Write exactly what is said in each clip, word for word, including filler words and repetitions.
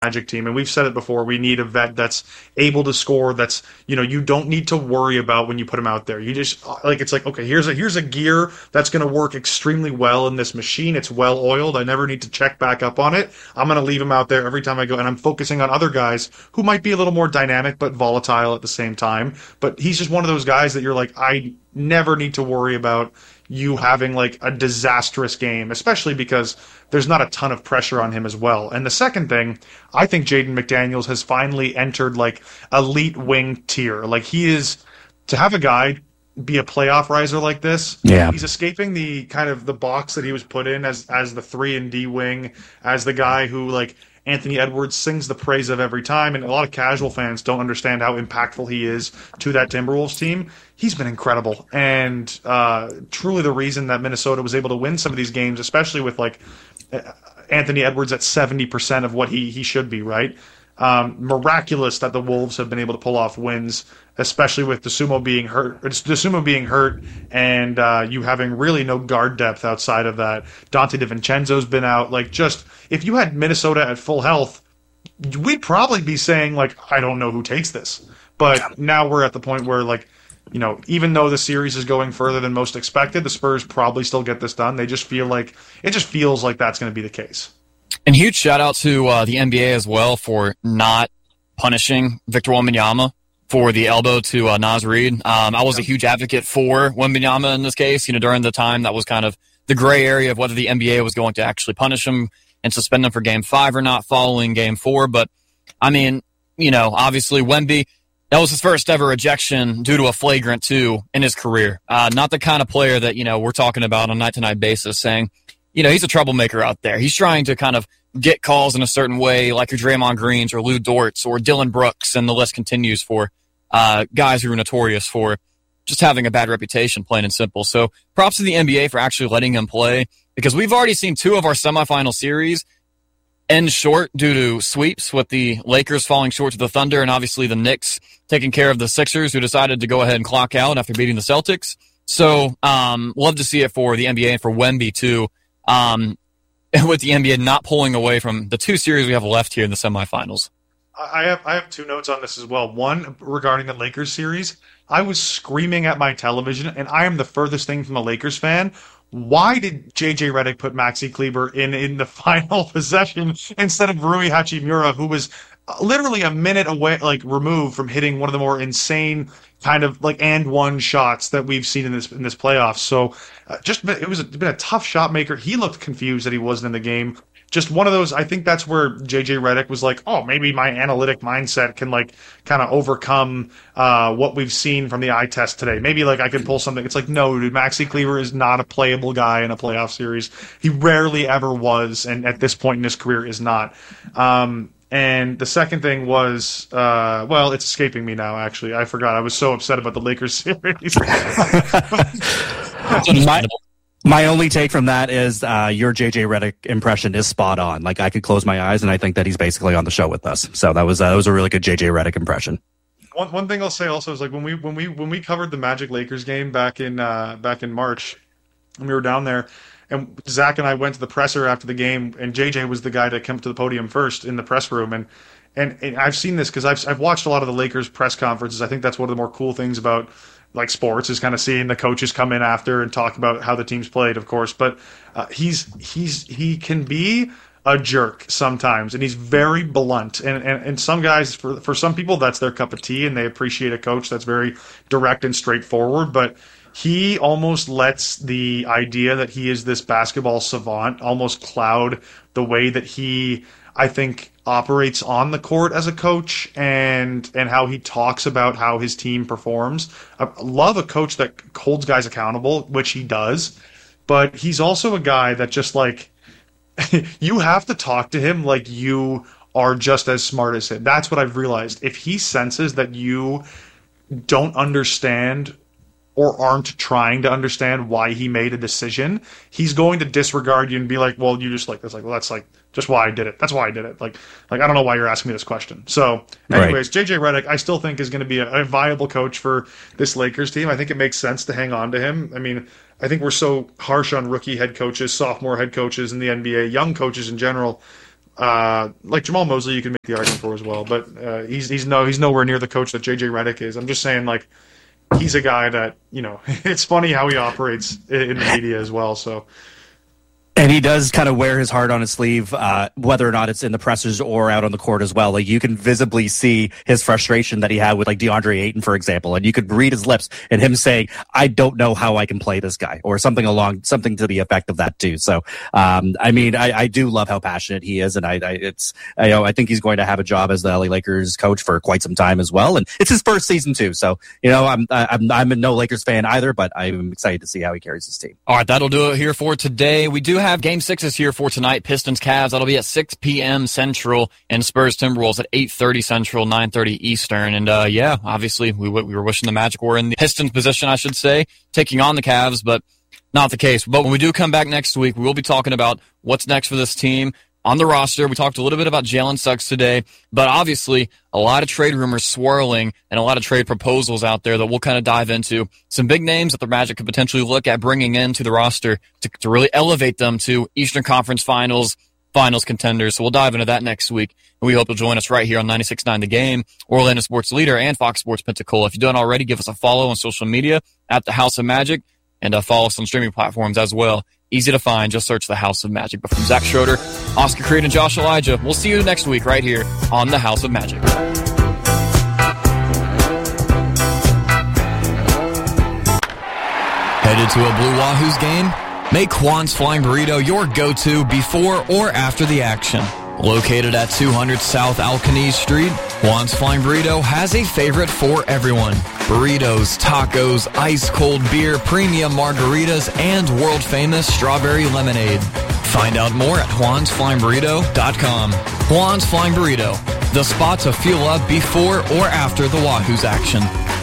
Magic team, and we've said it before, we need a vet that's able to score, that's, you know, you don't need to worry about when you put him out there. You just, like, it's like, okay, here's a here's a gear that's going to work extremely well in this machine. It's well oiled. I never need to check back up on it. I'm going to leave him out there every time I go, and I'm focusing on other guys who might be a little more dynamic but volatile at the same time. But he's just one of those guys that you're like, I never need to worry about you having like a disastrous game, especially because there's not a ton of pressure on him as well. And the second thing, I think Jaden McDaniels has finally entered like elite wing tier. Like he is, to have a guy be a playoff riser like this, yeah. he's escaping the kind of the box that he was put in as as the three and D wing, as the guy who like Anthony Edwards sings the praise of every time, and a lot of casual fans don't understand how impactful he is to that Timberwolves team. He's been incredible, and uh, truly the reason that Minnesota was able to win some of these games, especially with like Anthony Edwards at seventy percent of what he he should be, right? Um, miraculous that the Wolves have been able to pull off wins, especially with DeSumo being hurt, DeSumo being hurt, and uh, you having really no guard depth outside of that. Dante DiVincenzo's been out. Like, just if you had Minnesota at full health, we'd probably be saying like, I don't know who takes this. But now we're at the point where, like, you know, even though the series is going further than most expected, the Spurs probably still get this done. They just feel like it just feels like that's going to be the case. And huge shout out to uh, the N B A as well for not punishing Victor Wembanyama for the elbow to uh, Naz Reid. Um, I was a huge advocate for Wembanyama in this case, you know, during the time that was kind of the gray area of whether the N B A was going to actually punish him and suspend him for game five or not following game four. But, I mean, you know, obviously Wemby, that was his first ever ejection due to a flagrant two in his career. Uh, not the kind of player that, you know, we're talking about on a night-to-night basis saying, you know, he's a troublemaker out there. He's trying to kind of get calls in a certain way, like your Draymond Greens or Lou Dortz or Dylan Brooks, and the list continues for uh, guys who are notorious for just having a bad reputation, plain and simple. So props to the N B A for actually letting him play, because we've already seen two of our semifinal series end short due to sweeps, with the Lakers falling short to the Thunder and obviously the Knicks taking care of the Sixers, who decided to go ahead and clock out after beating the Celtics. So um, love to see it for the N B A and for Wemby too. Um, with the N B A not pulling away from the two series we have left here in the semifinals. I have I have two notes on this as well. One, regarding the Lakers series, I was screaming at my television, and I am the furthest thing from a Lakers fan. Why did J J Redick put Maxi Kleber in, in the final possession instead of Rui Hachimura, who was literally a minute away, like removed from hitting one of the more insane kind of like and one shots that we've seen in this in this playoffs? So uh, just it was a, been a tough shot maker. He looked confused that he wasn't in the game. Just one of those. I think that's where J J Redick was like, oh, maybe my analytic mindset can like kind of overcome uh, what we've seen from the eye test today. Maybe like I could pull something. It's like, no, dude, Maxi Kleber is not a playable guy in a playoff series. He rarely ever was, and at this point in his career is not. Um, And the second thing was, uh, well, it's escaping me now, actually. I forgot. I was so upset about the Lakers series. my, my only take from that is uh, your J J Redick impression is spot on. Like, I could close my eyes, and I think that he's basically on the show with us. So that was, uh, that was a really good J J Redick impression. One one thing I'll say also is, like, when we when we when we covered the Magic Lakers game back in uh, back in March, and we were down there, and Zach and I went to the presser after the game, and J J was the guy to come to the podium first in the press room. And and, and I've seen this because I've I've watched a lot of the Lakers press conferences. I think that's one of the more cool things about like sports, is kind of seeing the coaches come in after and talk about how the teams played, of course. But uh, he's he's he can be a jerk sometimes, and he's very blunt. And, and and some guys, for for some people, that's their cup of tea, and they appreciate a coach that's very direct and straightforward. But he almost lets the idea that he is this basketball savant almost cloud the way that he, I think, operates on the court as a coach, and and how he talks about how his team performs. I love a coach that holds guys accountable, which he does, but he's also a guy that just like, you have to talk to him like you are just as smart as him. That's what I've realized. If he senses that you don't understand or aren't trying to understand why he made a decision, he's going to disregard you and be like, well, you just like this. Like, well, that's like just why I did it. That's why I did it. Like, like I don't know why you're asking me this question. So anyways, right. J J Redick, I still think is going to be a, a viable coach for this Lakers team. I think it makes sense to hang on to him. I mean, I think we're so harsh on rookie head coaches, sophomore head coaches in the N B A, young coaches in general. Uh, like Jamal Mosley, you can make the argument for as well, but uh, he's he's no he's nowhere near the coach that J J Redick is. I'm just saying, like, he's a guy that, you know, it's funny how he operates in the media as well. So. And he does kind of wear his heart on his sleeve, uh, whether or not it's in the pressers or out on the court as well. Like, you can visibly see his frustration that he had with, like, DeAndre Ayton, for example. And you could read his lips and him saying, I don't know how I can play this guy, or something along, something to the effect of that too. So, um, I mean, I, I do love how passionate he is. And I, I, it's, I, you know, I think he's going to have a job as the L A Lakers coach for quite some time as well. And it's his first season too. So, you know, I'm, I'm, I'm no Lakers fan either, but I'm excited to see how he carries his team. All right. That'll do it here for today. We do have game sixes here for tonight. Pistons Cavs. That'll be at six p.m. Central, and Spurs Timberwolves at eight thirty Central, nine thirty Eastern. And uh, yeah, obviously we we were wishing the Magic were in the Pistons position, I should say, taking on the Cavs, but not the case. But when we do come back next week, we will be talking about what's next for this team on the roster. We talked a little bit about Jalen Suggs today, but obviously a lot of trade rumors swirling and a lot of trade proposals out there that we'll kind of dive into. Some big names that the Magic could potentially look at bringing into the roster to, to really elevate them to Eastern Conference Finals, Finals contenders. So we'll dive into that next week. And we hope you'll join us right here on ninety-six point nine The Game, Orlando Sports Leader, and Fox Sports Pensacola. If you don't already, give us a follow on social media at the House of Magic, and uh, follow us on streaming platforms as well. Easy to find. Just search the House of Magic. But from Zach Schroeder, Oscar Creed, and Josh Elijah, we'll see you next week right here on the House of Magic. Headed to a Blue Wahoos game? Make Juan's Flying Burrito your go-to before or after the action. Located at two hundred South Alcanese Street, Juan's Flying Burrito has a favorite for everyone. Burritos, tacos, ice-cold beer, premium margaritas, and world-famous strawberry lemonade. Find out more at juans flying burrito dot com. Juan's Flying Burrito, the spot to fuel up before or after the Wahoos action.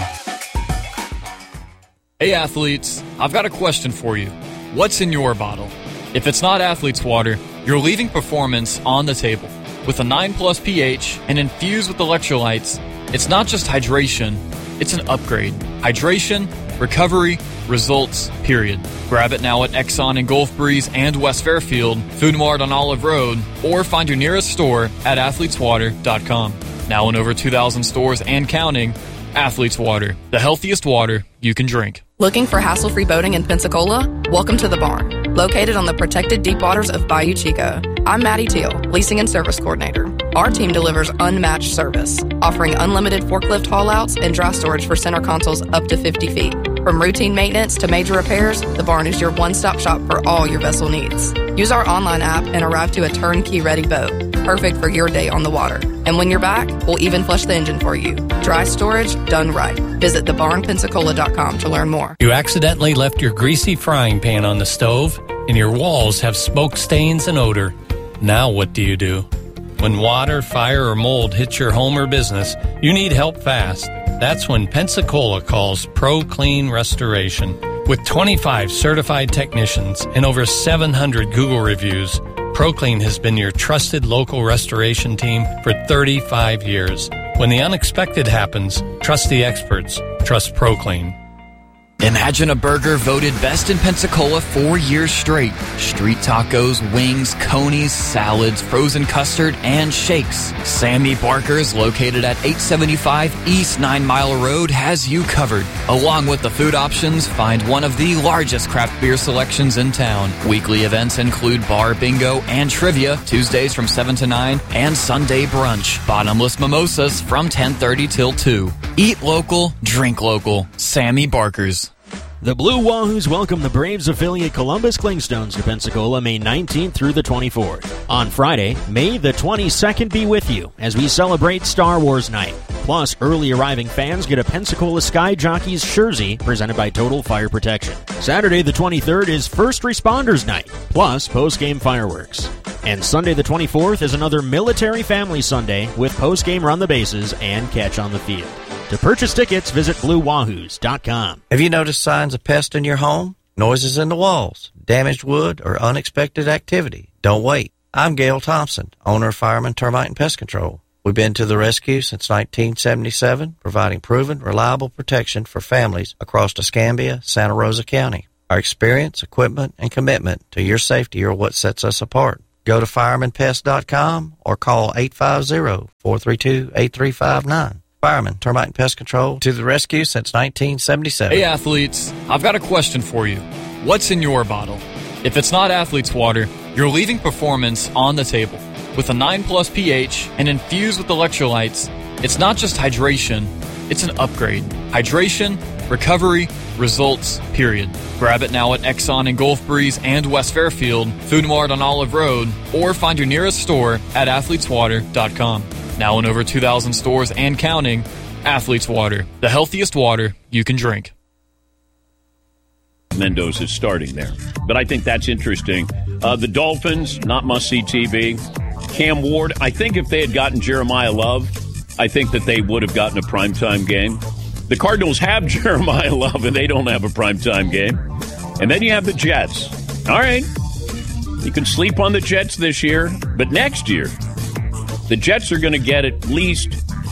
Hey athletes, I've got a question for you. What's in your bottle? If it's not Athlete's Water, you're leaving performance on the table. With a nine plus pH and infused with electrolytes, it's not just hydration, it's an upgrade. Hydration, recovery, results, period. Grab it now at Exxon and Gulf Breeze and West Fairfield, Food Mart on Olive Road, or find your nearest store at athletes water dot com. Now in over two thousand stores and counting, Athlete's Water, the healthiest water you can drink. Looking for hassle-free boating in Pensacola? Welcome to the Barn, located on the protected deep waters of Bayou Chico. I'm Maddie Teal, Leasing and Service Coordinator. Our team delivers unmatched service, offering unlimited forklift haul-outs and dry storage for center consoles up to fifty feet. From routine maintenance to major repairs, the Barn is your one-stop shop for all your vessel needs. Use our online app and arrive to a turnkey-ready boat, perfect for your day on the water. And when you're back, we'll even flush the engine for you. Dry storage done right. Visit the barn pensacola dot com to learn more. You accidentally left your greasy frying pan on the stove, and your walls have smoke stains and odor. Now what do you do? When water, fire, or mold hits your home or business, you need help fast. That's when Pensacola calls Pro Clean Restoration. With twenty-five certified technicians and over seven hundred Google reviews, ProClean has been your trusted local restoration team for thirty-five years. When the unexpected happens, trust the experts. Trust ProClean. Imagine a burger voted best in Pensacola four years straight. Street tacos, wings, conies, salads, frozen custard, and shakes. Sammy Barker's, located at eight seventy-five East Nine Mile Road, has you covered. Along with the food options, find one of the largest craft beer selections in town. Weekly events include bar bingo and trivia, Tuesdays from seven to nine, and Sunday brunch. Bottomless mimosas from ten thirty till two. Eat local, drink local. Sammy Barker's. The Blue Wahoos welcome the Braves affiliate Columbus Clingstones to Pensacola May nineteenth through the twenty-fourth. On Friday, May the twenty-second be with you as we celebrate Star Wars Night. Plus, early arriving fans get a Pensacola Sky Jockeys jersey presented by Total Fire Protection. Saturday the twenty-third is First Responders Night, plus post-game fireworks. And Sunday the twenty-fourth is another Military Family Sunday with post-game run the bases and catch on the field. To purchase tickets, visit blue wahoos dot com. Have you noticed signs of pests in your home? Noises in the walls, damaged wood, or unexpected activity? Don't wait. I'm Gail Thompson, owner of Fireman Termite and Pest Control. We've been to the rescue since nineteen seventy-seven, providing proven, reliable protection for families across Escambia, Santa Rosa County. Our experience, equipment, and commitment to your safety are what sets us apart. Go to fireman pest dot com or call eight five zero, four three two, eight three five nine. Fireman, Termite and Pest Control, to the rescue since nineteen seventy-seven. Hey, athletes, I've got a question for you. What's in your bottle? If it's not Athlete's Water, you're leaving performance on the table. With a nine plus pH and infused with electrolytes, it's not just hydration, it's an upgrade. Hydration, recovery, results, period. Grab it now at Exxon in Gulf Breeze and West Fairfield, Food Mart on Olive Road, or find your nearest store at athletes water dot com. Now in over two thousand stores and counting, Athlete's Water, the healthiest water you can drink. Mendoza's starting there. But I think that's interesting. Uh, the Dolphins, not must-see T V. Cam Ward, I think if they had gotten Jeremiah Love, I think that they would have gotten a primetime game. The Cardinals have Jeremiah Love, and they don't have a primetime game. And then you have the Jets. All right. You can sleep on the Jets this year, but next year, the Jets are going to get at least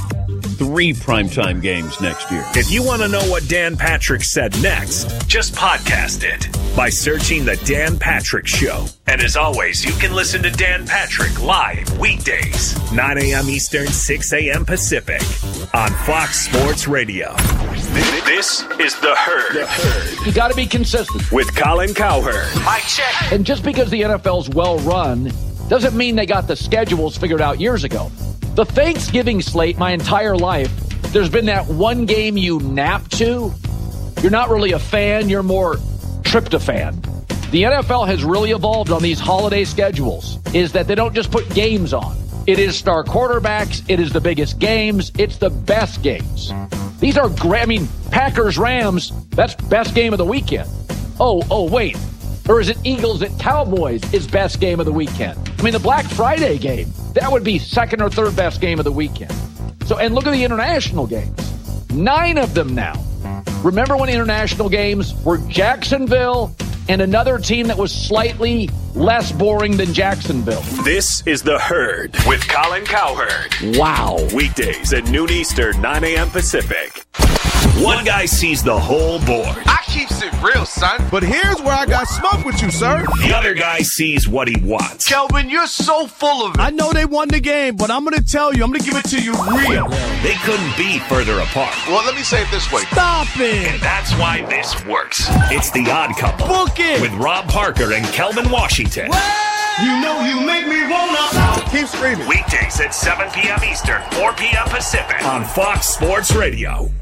three primetime games next year. If you want to know what Dan Patrick said next, just podcast it by searching The Dan Patrick Show. And as always, you can listen to Dan Patrick live weekdays, nine a.m. Eastern, six a.m. Pacific on Fox Sports Radio. This is The Herd. The Herd. You got to be consistent. With Colin Cowherd. Mike check. And just because the N F L's well run doesn't mean they got the schedules figured out years ago. The Thanksgiving slate, my entire life, there's been that one game you nap to. You're not really a fan, you're more tryptophan. The N F L has really evolved on these holiday schedules, is that they don't just put games on. It is star quarterbacks, it is the biggest games, it's the best games. These are great. I mean, Packers-Rams, that's best game of the weekend. Oh, oh, wait. Or is it Eagles at Cowboys is best game of the weekend? I mean, the Black Friday game, that would be second or third best game of the weekend. So, and look at the international games. Nine of them now. Remember when international games were Jacksonville and another team that was slightly less boring than Jacksonville? This is The Herd with Colin Cowherd. Wow. Weekdays at noon Eastern, nine a.m. Pacific. One guy sees the whole board. I keeps it real, son. But here's where I got smoke with you, sir. The other guy sees what he wants. Kelvin, you're so full of it. I know they won the game, but I'm going to tell you, I'm going to give it to you real. They couldn't be further apart. Well, let me say it this way. Stop it. And that's why this works. It's The Odd Couple. Book it. With Rob Parker and Kelvin Washington. What? You know you make me wanna. Keep screaming. Weekdays at seven p.m. Eastern, four p.m. Pacific on Fox Sports Radio.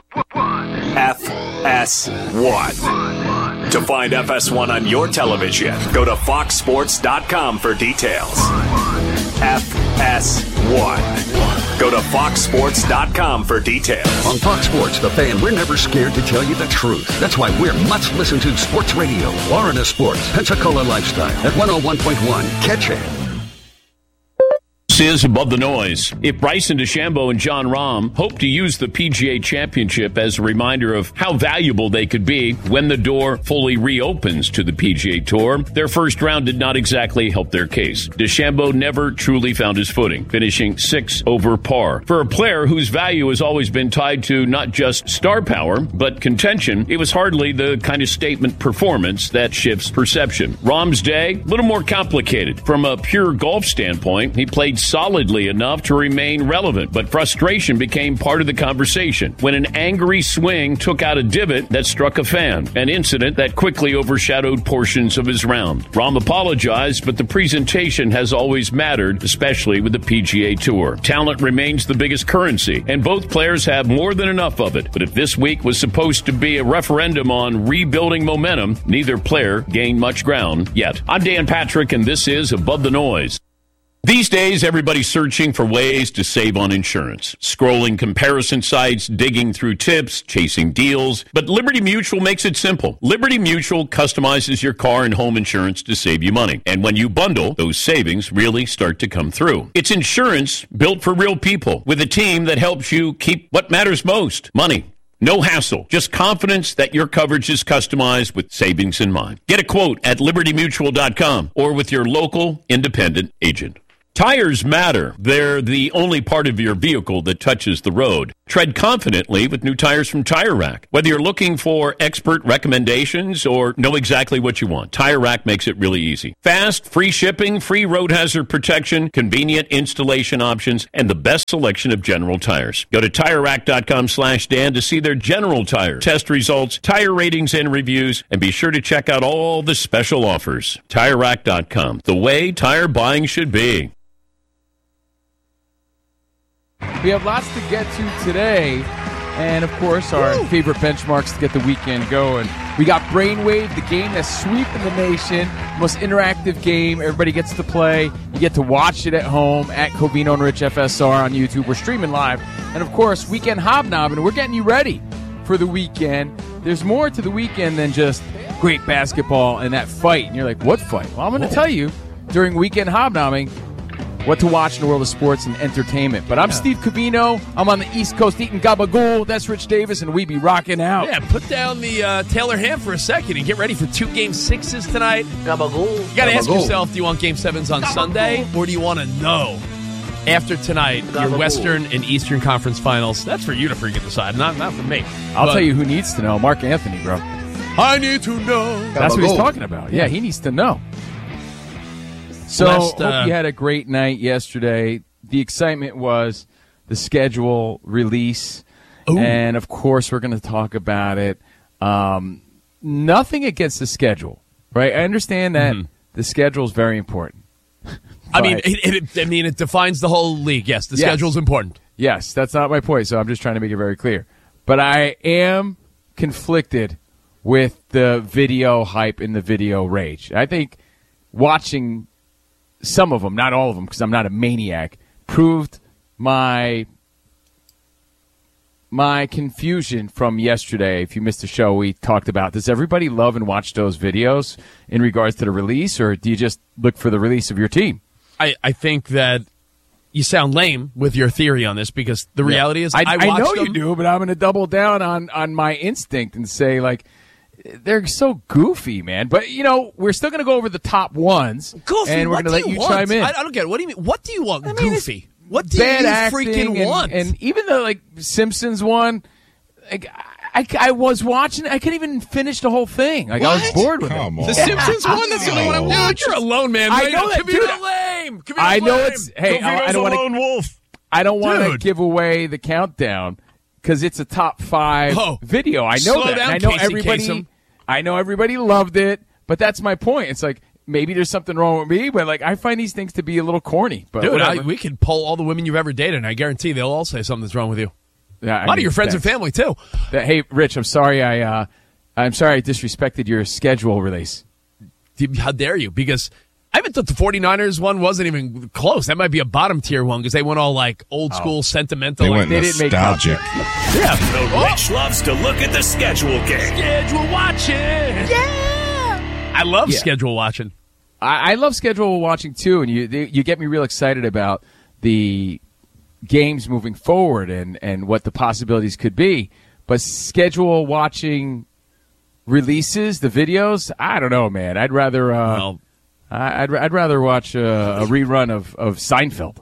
F S one. To find F S one on your television, go to fox sports dot com for details. F S one. Go to fox sports dot com for details. On Fox Sports, The Fan, we're never scared to tell you the truth. That's why we're must listen to Sports Radio. Florida Sports, Pensacola Lifestyle at one oh one point one. Catch it. This is Above the Noise. If Bryson DeChambeau and John Rahm hope to use the P G A Championship as a reminder of how valuable they could be when the door fully reopens to the P G A Tour, their first round did not exactly help their case. DeChambeau never truly found his footing, finishing six over par. For a player whose value has always been tied to not just star power, but contention, it was hardly the kind of statement performance that shifts perception. Rahm's day, a little more complicated. From a pure golf standpoint, he played solidly enough to remain relevant, but frustration became part of the conversation when an angry swing took out a divot that struck a fan, an incident that quickly overshadowed portions of his round. Rahm apologized, but the presentation has always mattered, especially with the P G A Tour. Talent remains the biggest currency, and both players have more than enough of it. But if this week was supposed to be a referendum on rebuilding momentum, neither player gained much ground yet. I'm Dan Patrick, and this is Above the Noise. These days, everybody's searching for ways to save on insurance. Scrolling comparison sites, digging through tips, chasing deals. But Liberty Mutual makes it simple. Liberty Mutual customizes your car and home insurance to save you money. And when you bundle, those savings really start to come through. It's insurance built for real people with a team that helps you keep what matters most, money. No hassle, just confidence that your coverage is customized with savings in mind. Get a quote at liberty mutual dot com or with your local independent agent. Tires matter. They're the only part of your vehicle that touches the road. Tread confidently with new tires from Tire Rack. Whether you're looking for expert recommendations or know exactly what you want, Tire Rack makes it really easy. Fast, free shipping, free road hazard protection, convenient installation options, and the best selection of General tires. Go to Tire Rack dot com slash Dan to see their General tire test results, tire ratings, and reviews, and be sure to check out all the special offers. Tire Rack dot com, the way tire buying should be. We have lots to get to today, and of course our Woo! favorite benchmarks to get the weekend going. We got Brainwave, the game that's sweeping the nation, most interactive game. Everybody gets to play. You get to watch it at home at Covino and Rich F S R on YouTube. We're streaming live, and of course Weekend Hobnobbing. We're getting you ready for the weekend. There's more to the weekend than just great basketball and that fight. And you're like, what fight? Well, I'm going to tell you during Weekend Hobnobbing what to watch in the world of sports and entertainment. But I'm yeah. Steve Covino. I'm on the East Coast eating gabagool. That's Rich Davis, and we be rocking out. Yeah, put down the uh, Taylor Ham for a second and get ready for two game sixes tonight. Gabagool. You got to ask Gabagool. yourself, do you want game sevens on gabagool. Sunday, or do you want to know after tonight gabagool. your Western and Eastern Conference finals? That's for you to freaking decide, not, not for me. I'll but, tell you who needs to know. Mark Anthony, bro. I need to know. That's gabagool. what he's talking about. Yeah, he needs to know. So, Last, uh, hope you had a great night yesterday. The excitement was the schedule release, ooh. and of course we're going to talk about it. Um, nothing against the schedule, right? I understand that mm-hmm. the schedule is very important. I mean, it, it, I mean, it defines the whole league. Yes, the yes. schedule is important. Yes, that's not my point, so I'm just trying to make it very clear. But I am conflicted with the video hype and the video rage. I think watching some of them, not all of them, because I'm not a maniac, proved my my confusion from yesterday. If you missed the show, we talked about, does everybody love and watch those videos in regards to the release, or do you just look for the release of your team? I, I think that you sound lame with your theory on this, because the reality yeah. is I, I, I know them. you do, but I'm going to double down on, on my instinct and say, like, they're so goofy, man. But, you know, we're still going to go over the top ones. Goofy, and we're going to let you, you chime in. I, I don't get it. What do you mean? What do you want, I mean, goofy? What do you freaking and, want? And even the, like, Simpsons one, like, I, I was watching. I couldn't even finish the whole thing. Like, what? I was bored with Come it. On. The Simpsons one? That's the only one I want. You're a lone man. I know that, dude. Lame. I know lame. it's, hey, I, I don't want to. lone wolf. I don't want to give away the countdown because it's a top five oh, video. I know that. Down, I know Casey everybody. Kasem. I know everybody loved it, but that's my point. It's like maybe there's something wrong with me, but like I find these things to be a little corny. But dude, I, we can poll all the women you've ever dated, and I guarantee they'll all say something's wrong with you. Yeah, a lot I mean, of your friends and family too. That, hey, Rich, I'm sorry. I uh, I'm sorry I disrespected your schedule release. How dare you? Because I even thought the 49ers one wasn't even close. That might be a bottom tier one because they went all like old school, oh. sentimental. They like, went they nostalgic. Didn't make yeah. The Rich oh. loves to look at the schedule game. Schedule watching. Yeah. I love yeah. schedule watching. I, I love schedule watching too, and you you get me real excited about the games moving forward and, and what the possibilities could be. But schedule watching releases, the videos, I don't know, man. I'd rather uh, well, I'd I'd rather watch a, a rerun of, of Seinfeld.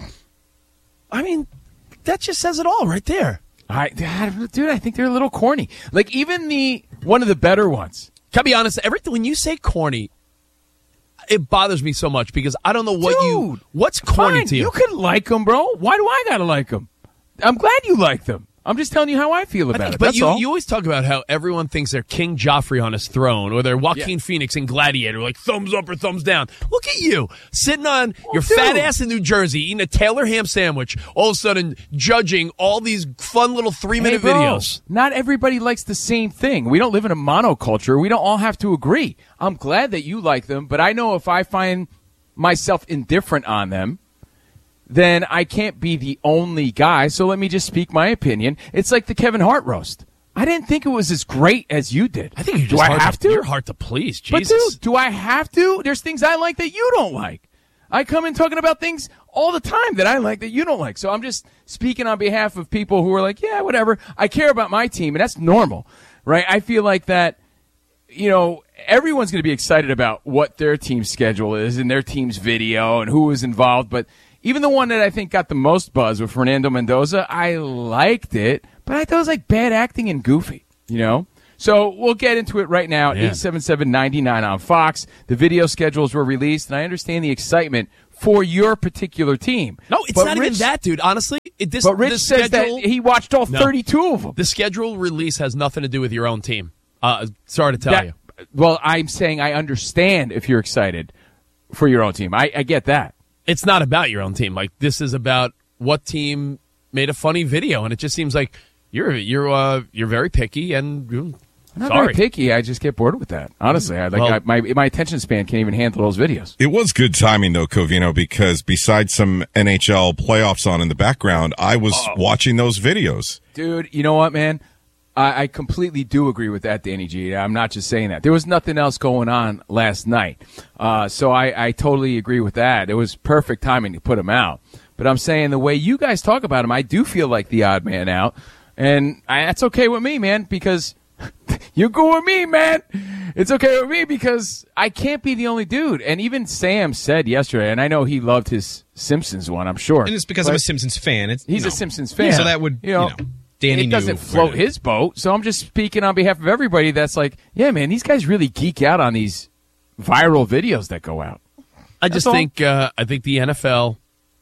I mean, that just says it all right there. I, I dude, I think they're a little corny. Like even the one of the better ones. Can I be honest? Everything when you say corny, it bothers me so much because I don't know what dude, you what's corny fine. to you. You can like them, bro. Why do I gotta like them? I'm glad you like them. I'm just telling you how I feel about I think, it. But That's you, all. you always talk about how everyone thinks they're King Joffrey on his throne, or they're Joaquin yeah. Phoenix in Gladiator, like thumbs up or thumbs down. Look at you, sitting on oh, your dude. fat ass in New Jersey, eating a Taylor ham sandwich, all of a sudden judging all these fun little three-minute hey, bro, videos. Not everybody likes the same thing. We don't live in a monoculture. We don't all have to agree. I'm glad that you like them, but I know if I find myself indifferent on them, then I can't be the only guy. So let me just speak my opinion. It's like the Kevin Hart roast. I didn't think it was as great as you did. I think you just do I hard have to, to? You're hard to please, But Jesus. dude, do I have to? There's things I like that you don't like. I come in talking about things all the time that I like that you don't like. So I'm just speaking on behalf of people who are like, yeah, whatever. I care about my team, and that's normal, right? I feel like that you know, everyone's going to be excited about what their team's schedule is and their team's video and who was involved. But even the one that I think got the most buzz with Fernando Mendoza, I liked it, but I thought it was like bad acting and goofy, you know? So we'll get into it right now at Yeah. eight seven seven, nine nine on Fox. The video schedules were released, and I understand the excitement for your particular team. No, it's But not Rich, even that, dude. Honestly, it, this, But Rich this says schedule, that he watched all No. thirty-two of them. The schedule release has nothing to do with your own team. Uh, sorry to tell That- you. Well, I'm saying I understand if you're excited for your own team. I, I get that. It's not about your own team. Like, this is about what team made a funny video, and it just seems like you're you're uh, you're very picky and mm, I'm not sorry. very picky. I just get bored with that. Honestly, I like Well- I, my my attention span can't even handle those videos. It was good timing, though, Covino, because besides some N H L playoffs on in the background, I was Oh. watching those videos. Dude, you know what, man? I, I completely do agree with that, Danny G. I'm not just saying that. There was nothing else going on last night. Uh, so I, I totally agree with that. It was perfect timing to put him out. But I'm saying the way you guys talk about him, I do feel like the odd man out. And I, that's okay with me, man, because you go with me, man. It's okay with me because I can't be the only dude. And even Sam said yesterday, and I know he loved his Simpsons one, I'm sure. And it's because But I'm a Simpsons fan. It's, He's you know. a Simpsons fan. So that would, you know, you know Danny it doesn't knew float where- his boat. So I'm just speaking on behalf of everybody that's like, yeah, man, these guys really geek out on these viral videos that go out. I just That's all. think uh, I think the N F L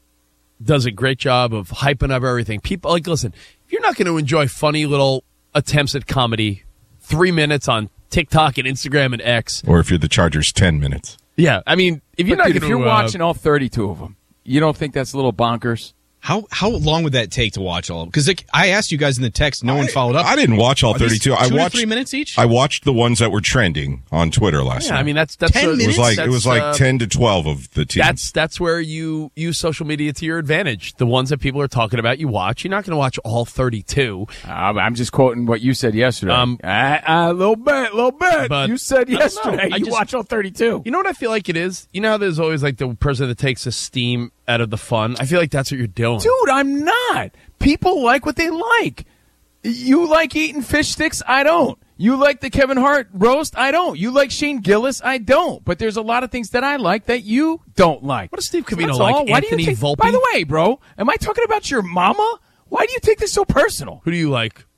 does a great job of hyping up everything. People like listen. If you're not going to enjoy funny little attempts at comedy, three minutes on TikTok and Instagram and X, Or if you're the Chargers, ten minutes. yeah. I mean, if you're But not dude, going if to you're watching all thirty-two of them, you don't think that's a little bonkers? How how long would that take to watch all of them? Because like, I asked you guys in the text, no one followed up. I didn't watch all Are these thirty-two. two I to watched three minutes each. I watched the ones that were trending on Twitter last yeah, night. I mean that's that's ten a- it was minutes? like it that's, was like uh, ten to twelve of the teams. That's that's where you use social media to your advantage. The ones that people are talking about, you watch. You're not going to watch all thirty-two. Uh, I'm just quoting what you said yesterday. Um, a little bit, little bit. But you said I don't know. yesterday I you just- watch all thirty-two. You know what I feel like it is? You know how there's always like the person that takes the steam out of the fun? I feel like that's what you're doing. Dude, I'm not. People like what they like. You like eating fish sticks? I don't. You like the Kevin Hart roast? I don't. You like Shane Gillis? I don't. But there's a lot of things that I like that you don't like. What does Steve So Covino that's like? all. Why do Anthony you take, Volpe? By the way, bro, am I talking about your mama? Why do you take this so personal? Who do you like?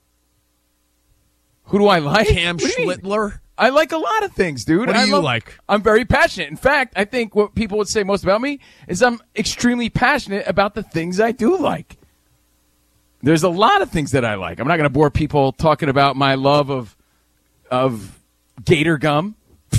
Who do I like? Cam What do you mean? Schlittler? I like a lot of things, dude. What do I you love- like? I'm very passionate. In fact, I think what people would say most about me is I'm extremely passionate about the things I do like. There's a lot of things that I like. I'm not going to bore people talking about my love of of Gator gum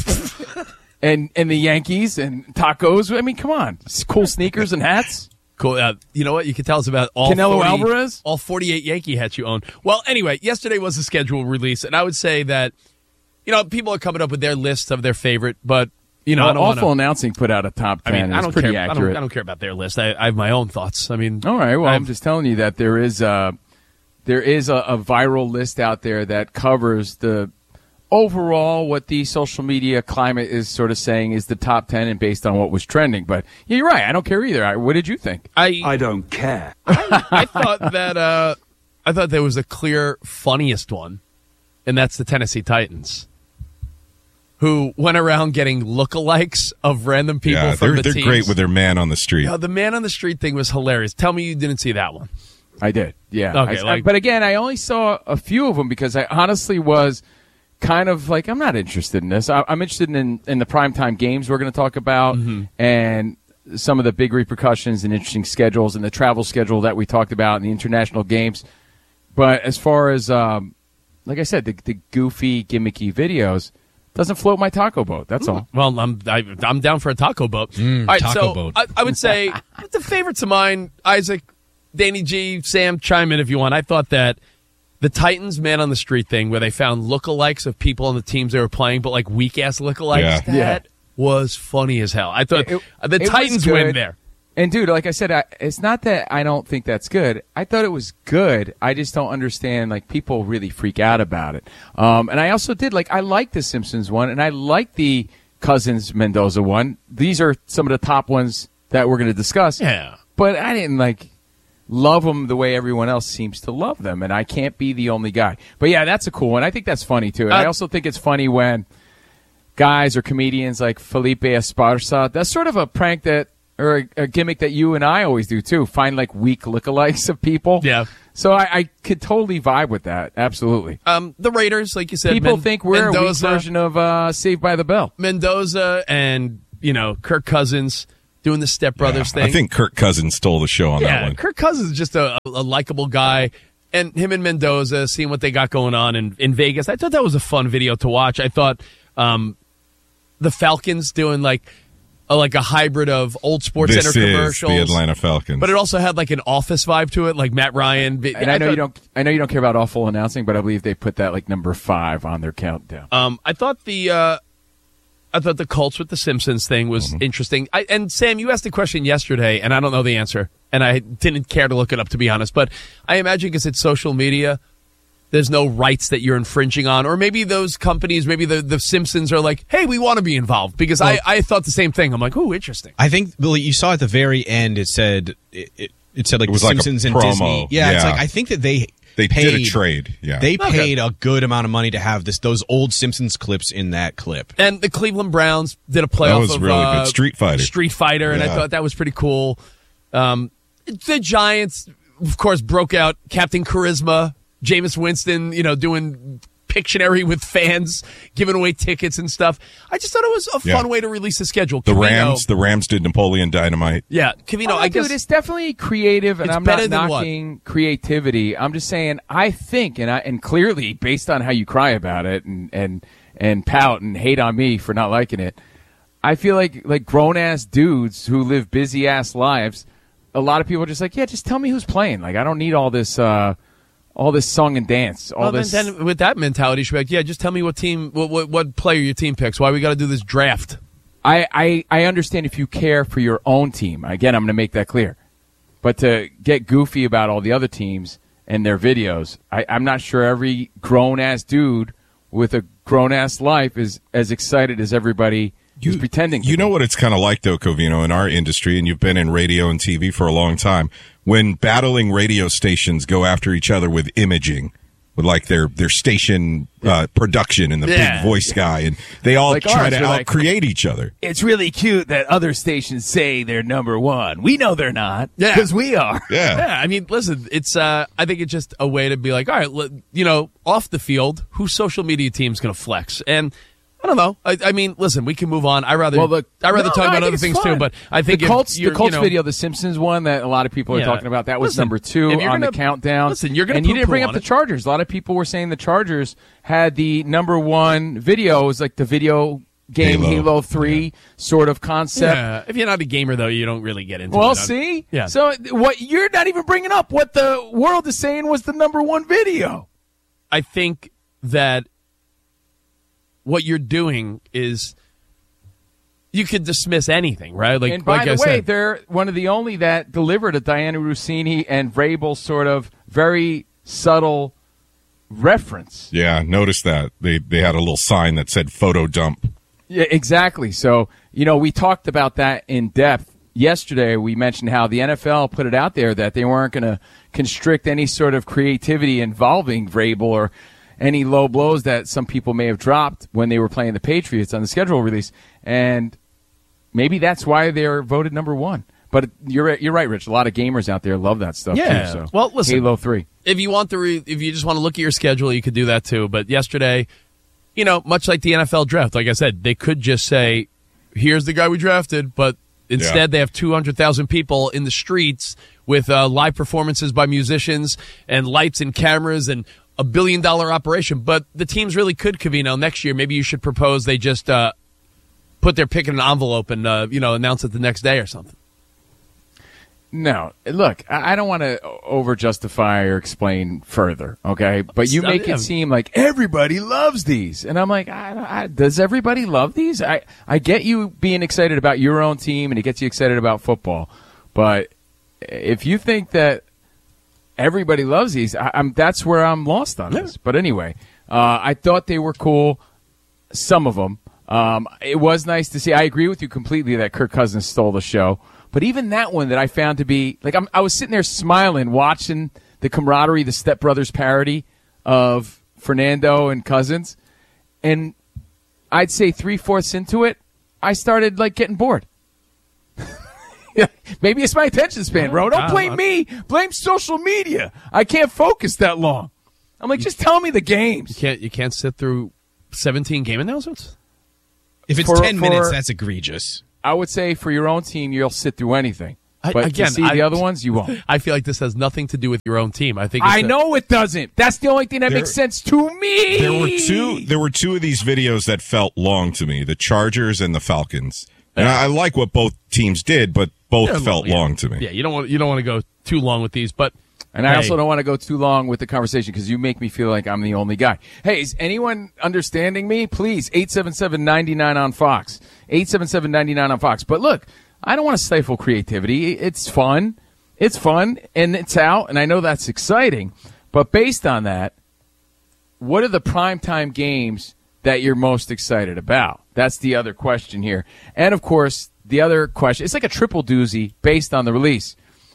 and and the Yankees and tacos. I mean, come on, cool sneakers and hats. Cool. Uh, you know what? You can tell us about all Canelo forty, Alvarez? all forty-eight Yankee hats you own. Well, anyway, yesterday was the schedule release, and I would say that you know people are coming up with their lists of their favorite, but you know, I Well, don't Awful wanna, Announcing put out a top I ten. mean, and I it's don't pretty care. I don't, accurate. I don't care about their list. I, I have my own thoughts. I mean, All right. Well, I've- I'm just telling you that there is a there is a, a viral list out there that covers the overall what the social media climate is sort of saying is the top ten and based on what was trending. But yeah, you're right. I don't care either. I, what did you think? I I don't care. I thought that uh, I thought there was a clear funniest one, and that's the Tennessee Titans, who went around getting lookalikes of random people yeah, from they're the they're teams. great with their man on the street. Yeah, the man on the street thing was hilarious. Tell me you didn't see that one. I did. Yeah. Okay, I- like- but again, I only saw a few of them because I honestly was kind of like, I'm not interested in this. I, I'm interested in in the primetime games we're going to talk about Mm-hmm. and some of the big repercussions and interesting schedules and the travel schedule that we talked about and the international games. But as far as, um, like I said, the, the goofy, gimmicky videos doesn't float my taco boat. That's all. Well, I'm I, I'm down for a taco boat. Mm, All right, taco so boat. I, I would say the favorites of mine, Isaac, Danny G, Sam, chime in if you want. I thought that the Titans man on the street thing, where they found lookalikes of people on the teams they were playing, but like weak ass lookalikes, Yeah. that Yeah. was funny as hell. I thought It- uh, the it was Titans win good. there. And dude, like I said, I, it's not that I don't think that's good. I thought it was good. I just don't understand. Like people really freak out about it. Um, and I also did like I like the Simpsons one, and I like the Cousins Mendoza one. These are some of the top ones that we're going to discuss. Yeah. But I didn't like love them the way everyone else seems to love them, and I can't be the only guy. But yeah, that's a cool one. I think that's funny too. And uh, I also think it's funny when guys or comedians like Felipe Esparza, that's sort of a prank that, or a, a gimmick that you and I always do too, find like weak lookalikes of people. Yeah. So I, I could totally vibe with that. Absolutely. Um, the Raiders, like you said, people Men- think we're Mendoza, a weak version of uh, Saved by the Bell. Mendoza and, you know, Kirk Cousins doing the Step Brothers Yeah, thing. I think Kirk Cousins stole the show on yeah, that one. Kirk Cousins is just a, a likable guy. And him and Mendoza, seeing what they got going on in, in Vegas, I thought that was a fun video to watch. I thought um, the Falcons doing like a, like a hybrid of old Sports This Center is commercials. the Atlanta Falcons. But it also had like an Office vibe to it, like Matt Ryan. And I, I know thought, you don't. I know you don't care about awful announcing, but I believe they put that like number five on their countdown. Um, I thought the uh, I thought the Colts with the Simpsons thing was Mm-hmm. interesting. I, and Sam, you asked the question yesterday, and I don't know the answer, and I didn't care to look it up, to be honest. But I imagine because it's social media, there's no rights that you're infringing on. Or maybe those companies, maybe the, the Simpsons are like, hey, we want to be involved. Because well, I, I thought the same thing. I'm like, ooh, interesting. I think, Billy, you saw at the very end, it said, it, it, it said like it was the like Simpsons a and promo. Disney. Yeah, yeah, it's like, I think that they They paid, did a trade, yeah. They Okay. paid a good amount of money to have this those old Simpsons clips in that clip. And the Cleveland Browns did a playoff That was of really uh, good. Street Fighter. Street Fighter, and I Yeah. thought that was pretty cool. Um, the Giants, of course, broke out Captain Charisma, Jameis Winston, you know, doing Pictionary with fans, giving away tickets and stuff. I just thought it was a fun Yeah. way to release the schedule. The Covino- Rams, the Rams did Napoleon Dynamite. Yeah, Covino, Oh, I guess dude, it's definitely creative, and It's I'm better not than what? knocking creativity. I'm just saying, I think, and I and clearly, based on how you cry about it and and and pout and hate on me for not liking it, I feel like like grown ass dudes who live busy ass lives. A lot of people are just like, yeah, just tell me who's playing. Like, I don't need all this, uh, all this song and dance. All Well, this. then, then with that mentality, you should be like, yeah, just tell me what team, what, what, what player your team picks. Why we got to do this draft? I, I, I understand if you care for your own team. Again, I'm going to make that clear. But to get goofy about all the other teams and their videos, I, I'm not sure every grown-ass dude with a grown-ass life is as excited as everybody who's pretending to You be. know what it's kind of like, though, Covino, in our industry, and you've been in radio and T V for a long time, when battling radio stations go after each other with imaging, with like their, their station uh, production and the Yeah. big voice guy, and they all Like try ours, to we're like- out-create each other. It's really cute that other stations say they're number one. We know they're not, Yeah. because we are. Yeah, I mean, listen, it's. Uh, I think it's just a way to be like, all right, let- you know, off the field, whose social media team's going to flex? And I don't know. I, I mean, listen, we can move on. I rather, Well, the- I rather No, talk no, I about think other it's things fun. too. But I think the if Colts, you're, the Colts you know, video, the Simpsons one that a lot of people are Yeah. talking about, that was Listen, number two if you're on the gonna- countdown. listen, you're gonna and you didn't poo-poo bring up on the it. Chargers. A lot of people were saying the Chargers had the number one video. It was like the video game Halo. Halo, three sort of concept. Yeah, if you're not a gamer though, you don't really get into it. Well, I'm- see, yeah. So what you're not even bringing up what the world is saying was the number one video. I think that what you're doing is you could dismiss anything, right? Like, and by like the I way, said, they're one of the only that delivered a Diana Rossini and Vrabel sort of very subtle reference. Yeah, notice that. They, they had a little sign that said photo dump. Yeah, exactly. So, you know, we talked about that in depth yesterday. We mentioned how the N F L put it out there that they weren't going to constrict any sort of creativity involving Vrabel or any low blows that some people may have dropped when they were playing the Patriots on the schedule release. And maybe that's why they're voted number one. But you're you're right, Rich. A lot of gamers out there love that stuff yeah. too. So Well, listen, Halo three. If you want to, re- if you just want to look at your schedule, you could do that too. But yesterday, you know, much like the N F L draft, like I said, they could just say, "Here's the guy we drafted," but instead Yeah. they have two hundred thousand people in the streets with uh, live performances by musicians and lights and cameras and a billion dollar operation. But the teams really could, Covino, next year. Maybe you should propose they just uh, put their pick in an envelope and uh, you know announce it the next day or something. No, look, I I don't want to over justify or explain further, okay? But you make it seem like everybody loves these, and I'm like, I, I, does everybody love these? I I get you being excited about your own team, and it gets you excited about football, but if you think that everybody loves these, I, I'm that's where I'm lost on this. But anyway, uh, I thought they were cool, some of them. Um, it was nice to see. I agree with you completely that Kirk Cousins stole the show. But even that one that I found to be like I'm, I was sitting there smiling, watching the camaraderie, the Step Brothers parody of Fernando and Cousins, and I'd say three fourths into it, I started like getting bored. Maybe it's my attention span, bro. Don't blame me. Blame social media. I can't focus that long. I'm like, just tell me the games. You can't. You can't sit through seventeen game announcements. If it's For- ten minutes, for- that's egregious. I would say for your own team, you'll sit through anything. I- But again, to see I- the other ones, you won't. I feel like this has nothing to do with your own team. I think it's I a- know it doesn't. That's the only thing that There- makes sense to me. There were two. There were two of these videos that felt long to me: the Chargers and the Falcons. And I, I like what both teams did, but both They're felt long, yeah. long to me. Yeah, you don't want you don't want to go too long with these, but And I hey, also don't want to go too long with the conversation because you make me feel like I'm the only guy. Hey, is anyone understanding me? Please, eight seven seven, nine nine on Fox. eight seven seven, nine nine on Fox. But look, I don't want to stifle creativity. It's fun. It's fun, and it's out, and I know that's exciting. But based on that, what are the primetime games that you're most excited about? That's the other question here. And, of course, the other question, it's like a triple doozy based on the release.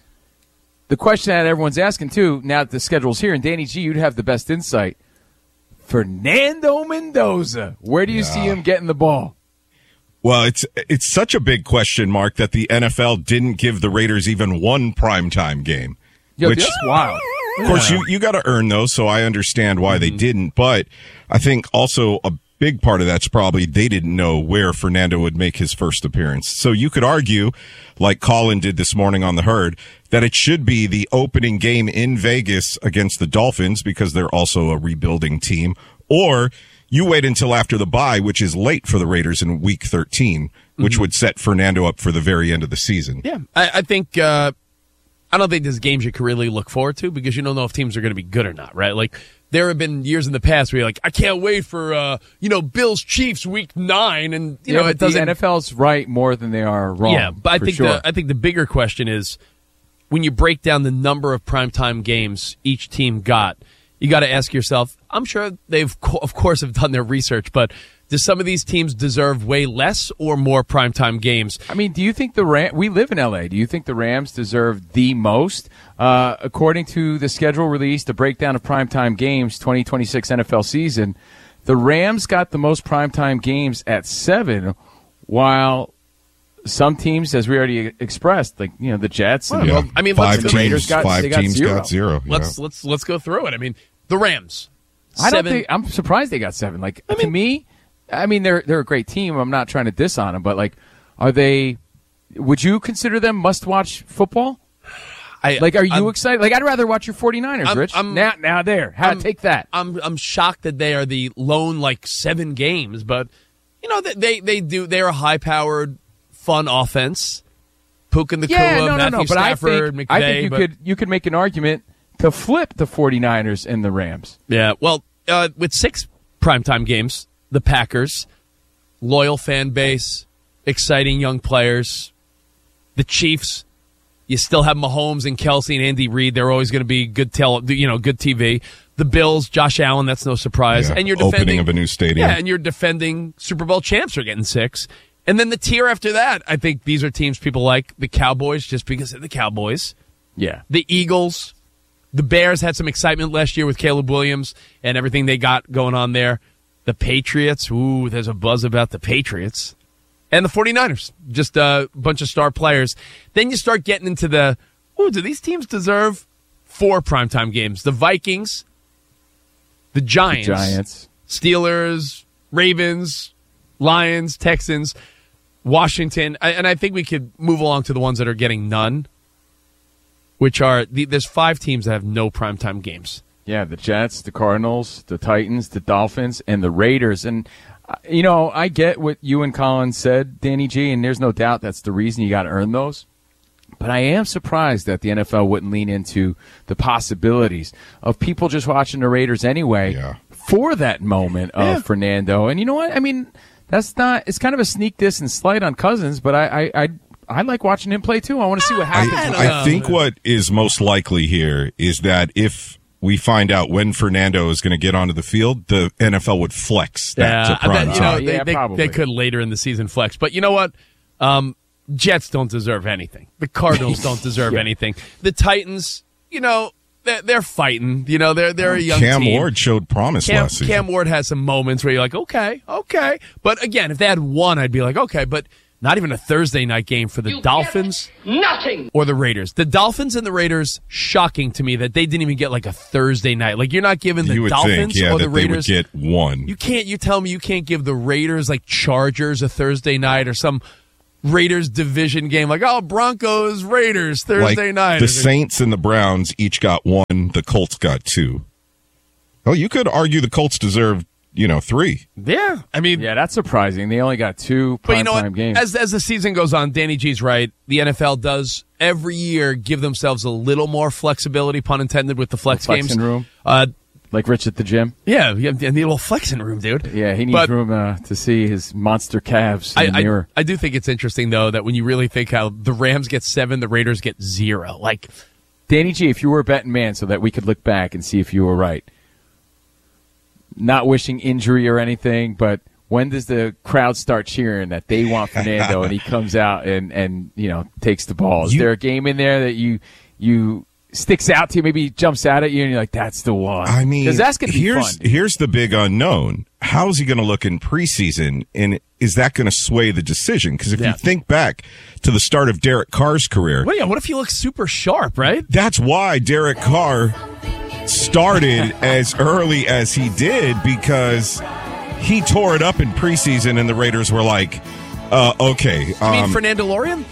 The question that everyone's asking, too, now that the schedule's here, and Danny G, you'd have the best insight. Fernando Mendoza, where do you Yeah. see him getting the ball? Well, it's it's such a big question mark that the N F L didn't give the Raiders even one primetime game. Yo, which, that's wild. Of course, you, you got to earn those, so I understand why they didn't. But I think also a big part of that's probably they didn't know where Fernando would make his first appearance. So you could argue, like Colin did this morning on The Herd, that it should be the opening game in Vegas against the Dolphins because they're also a rebuilding team, or you wait until after the bye, which is late for the Raiders in week thirteen, which Mhm. would set Fernando up for the very end of the season. Yeah, I, I think uh, I don't think there's games you can really look forward to because you don't know if teams are going to be good or not, right? Like there have been years in the past where you're like, I can't wait for uh, you know Bills Chiefs week nine, and you yeah, know but it doesn't. the N F L's right more than they are wrong. Yeah, but I for think sure. the I think the bigger question is when you break down the number of primetime games each team got, you got to ask yourself. I'm sure they've co- of course have done their research, but do some of these teams deserve way less or more primetime games? I mean, do you think the Ram? We live in L A. Do you think the Rams deserve the most? Uh, according to the schedule released, the breakdown of primetime games, twenty twenty-six N F L season, the Rams got the most primetime games at seven, while some teams, as we already expressed, like you know the Jets and Well, Yeah. I mean, five let's- teams, Raiders got- five they got teams zero. got zero. Let's yeah. let's let's go through it. I mean, the Rams. I don't seven- think I'm surprised they got seven. Like to me, I mean they're they're a great team. I'm not trying to diss on them, but like, are they? Would you consider them must-watch football? I, Like, are you I'm- excited? Like, I'd rather watch your 49ers, I'm- Rich. I'm- now, now there. How I'm- take that? I'm I'm shocked that they are the lone like seven games, but you know they they, they do they're a high powered, fun offense. Puka Nacua, Yeah, no, no, Matthew no. But I Stafford, think, McVay. I think you but, could you could make an argument to flip the 49ers and the Rams. Yeah, well, uh, with six primetime games, the Packers, loyal fan base, exciting young players, the Chiefs. You still have Mahomes and Kelsey and Andy Reid. They're always going to be good, tele, you know, good T V. The Bills, Josh Allen. That's no surprise. Yeah, And you're opening defending of a new stadium. Yeah, and you're defending Super Bowl champs are getting six. And then the tier after that, I think these are teams people like. The Cowboys, just because of the Cowboys. Yeah. The Eagles. The Bears had some excitement last year with Caleb Williams and everything they got going on there. The Patriots. Ooh, there's a buzz about the Patriots. And the 49ers. Just a bunch of star players. Then you start getting into the, ooh, do these teams deserve four primetime games? The Vikings, the Giants, The Giants. Steelers, Ravens, Lions, Texans, Washington. I- And I think we could move along to the ones that are getting none, which are, the, there's five teams that have no primetime games. Yeah, the Jets, the Cardinals, the Titans, the Dolphins, and the Raiders. And, uh, you know, I get what you and Colin said, Danny G, and there's no doubt that's the reason you got to earn those. But I am surprised that the N F L wouldn't lean into the possibilities of people just watching the Raiders anyway for that moment of Yeah. Fernando. And you know what? I mean, that's not – it's kind of a sneak diss and slight on Cousins, but I, I, I, I like watching him play too. I want to see what happens. with I, him. I think what is most likely here is that if we find out when Fernando is going to get onto the field, the N F L would flex that Yeah, to I prime bet, you know, time. they, Yeah, they, probably. they could later in the season flex. But you know what? Um, Jets don't deserve anything. The Cardinals don't deserve Yeah. anything. The Titans, you know, they're, they're fighting. You know, they're they're a young Cam team. Ward showed promise Cam, last season. Cam Ward has some moments where you're like, okay, okay. But again, if they had one, I'd be like, okay. But not even a Thursday night game for the You Dolphins Nothing. or the Raiders. The Dolphins and the Raiders, shocking to me that they didn't even get like a Thursday night. Like, you're not giving the you would Dolphins think, yeah, or the that they would Raiders. get one. You can't. You tell me you can't give the Raiders like Chargers a Thursday night or some Raiders division game like, oh, Broncos Raiders Thursday like night. The Saints and the Browns each got one. The Colts got two. Oh, you could argue the Colts deserved, you know, three. Yeah, I mean, yeah, that's surprising. They only got two but you know primetime what? games. As as the season goes on, Danny G's right. The N F L does every year give themselves a little more flexibility, pun intended, with the flex flexing games. room, uh, like Rich at the gym. Yeah, you need a little flexing room, dude. Yeah, he needs But- room uh, to see his monster calves in I, the I, mirror. I do think it's interesting though that when you really think how the Rams get seven, the Raiders get zero. Like, Danny G, if you were a betting man, so that we could look back and see if you were right. Not wishing injury or anything, but when does the crowd start cheering that they want Fernando and he comes out and, and you know takes the ball? Is You- there a game in there that you you sticks out to you, maybe jumps out at you and you're like, that's the one? I mean, because that's going to be here's fun. here's the big unknown. How is he going to look in preseason, and is that going to sway the decision? Because if Yeah. you think back to the start of Derek Carr's career, what, yeah, what if he looks super sharp, right? that's why Derek Carr started as early as he did, because he tore it up in preseason, and the Raiders were like, uh, okay. You mean um, Fernando Lorian?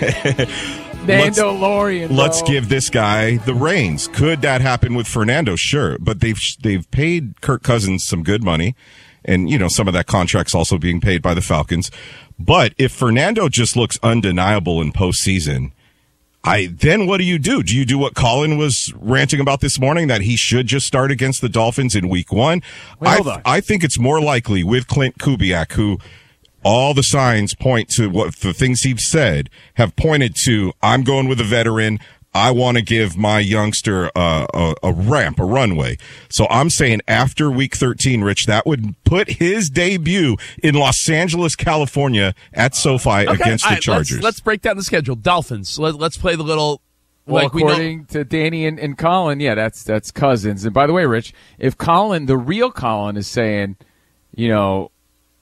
let's- Mandalorian. Let's bro. give this guy the reins. Could that happen with Fernando? Sure, but they've they've paid Kirk Cousins some good money, and you know some of that contract's also being paid by the Falcons. But if Fernando just looks undeniable in postseason, I then what do you do? Do you do what Colin was ranting about this morning, that he should just start against the Dolphins in Week One? Wait, I, hold on. I think it's more likely with Clint Kubiak, who all the signs point to what the things he's said have pointed to. I'm going with a veteran. I want to give my youngster uh, a, a ramp, a runway. So I'm saying after week thirteen, Rich, that would put his debut in Los Angeles, California at SoFi Okay, against all the right, Chargers. Let's, let's break down the schedule. Dolphins. Let, let's play the little. Well, like we know. according to Danny and, and Colin, yeah, that's that's Cousins. And by the way, Rich, if Colin, the real Colin, is saying, you know,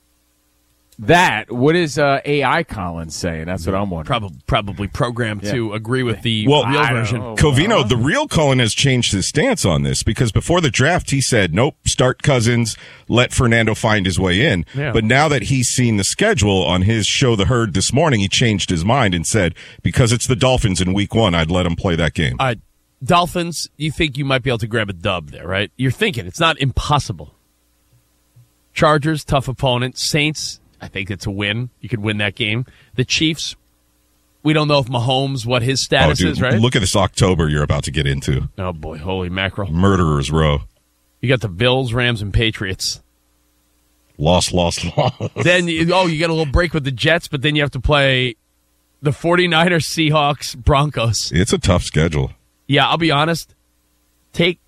that, what is uh, A I Colin saying? That's what I'm wondering. Probably, probably programmed Yeah. to agree with the Well, real I don't version. know. Covino, the real Cullen has changed his stance on this, because before the draft, he said, nope, start Cousins, let Fernando find his way in. Yeah. But now that he's seen the schedule on his show, The Herd, this morning, he changed his mind and said, because it's the Dolphins in week one, I'd let him play that game. Uh, Dolphins, you think you might be able to grab a dub there, right? You're thinking. It's not impossible. Chargers, tough opponent. Saints, I think it's a win. You could win that game. The Chiefs, we don't know if Mahomes, what his oh, status dude, is, right? look at this October you're about to get into. Oh, boy, holy mackerel. Murderer's Row. You got the Bills, Rams, and Patriots. Lost, lost, lost. Then, you, oh, you get a little break with the Jets, but then you have to play the 49ers, Seahawks, Broncos. It's a tough schedule. Yeah, I'll be honest. Take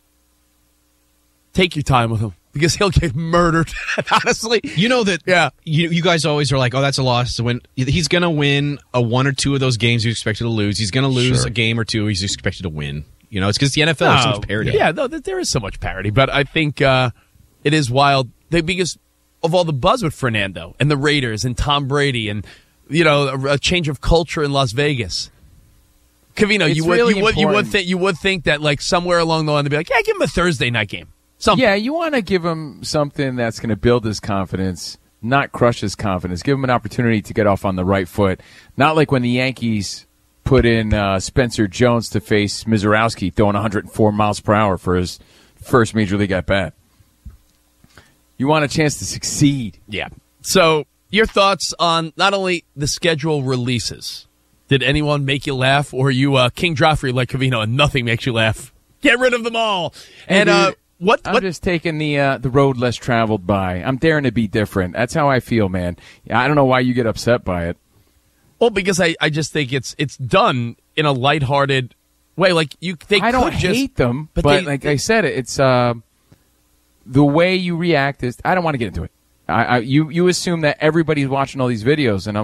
take your time with him, because he'll get murdered. Honestly, You know that yeah. you you guys always are like, oh, that's a loss. So when he's going to win a one or two of those games he's expected to lose, he's going to lose Sure. a game or two he's expected to win. You know, it's because the N F L has so No, much parity. Yeah, no, th- there is so much parity, but I think uh, it is wild they, because of all the buzz with Fernando and the Raiders and Tom Brady and you know a, a change of culture in Las Vegas. Covino, It's you would really you would you would important. think you would think that like somewhere along the line they'd be like, yeah, give him a Thursday night game. Something. Yeah, you want to give him something that's going to build his confidence, not crush his confidence. Give him an opportunity to get off on the right foot. Not like when the Yankees put in uh, Spencer Jones to face Mizorowski, throwing one hundred four miles per hour for his first major league at bat. You want a chance to succeed. Yeah. So, your thoughts on not only the schedule releases. Did anyone make you laugh, or are you uh, King Joffrey like Covino and nothing makes you laugh? Get rid of them all. And Hey, uh, dude, what? I'm what? just taking the uh, the road less traveled by. I'm daring to be different. That's how I feel, man. I don't know why you get upset by it. Well, because I, I just think it's it's done in a lighthearted way. Like you, they I don't could just hate them, but, they- like I said, it's uh, the way you react is. I don't want to get into it. I, I you you assume that everybody's watching all these videos, and I'm like,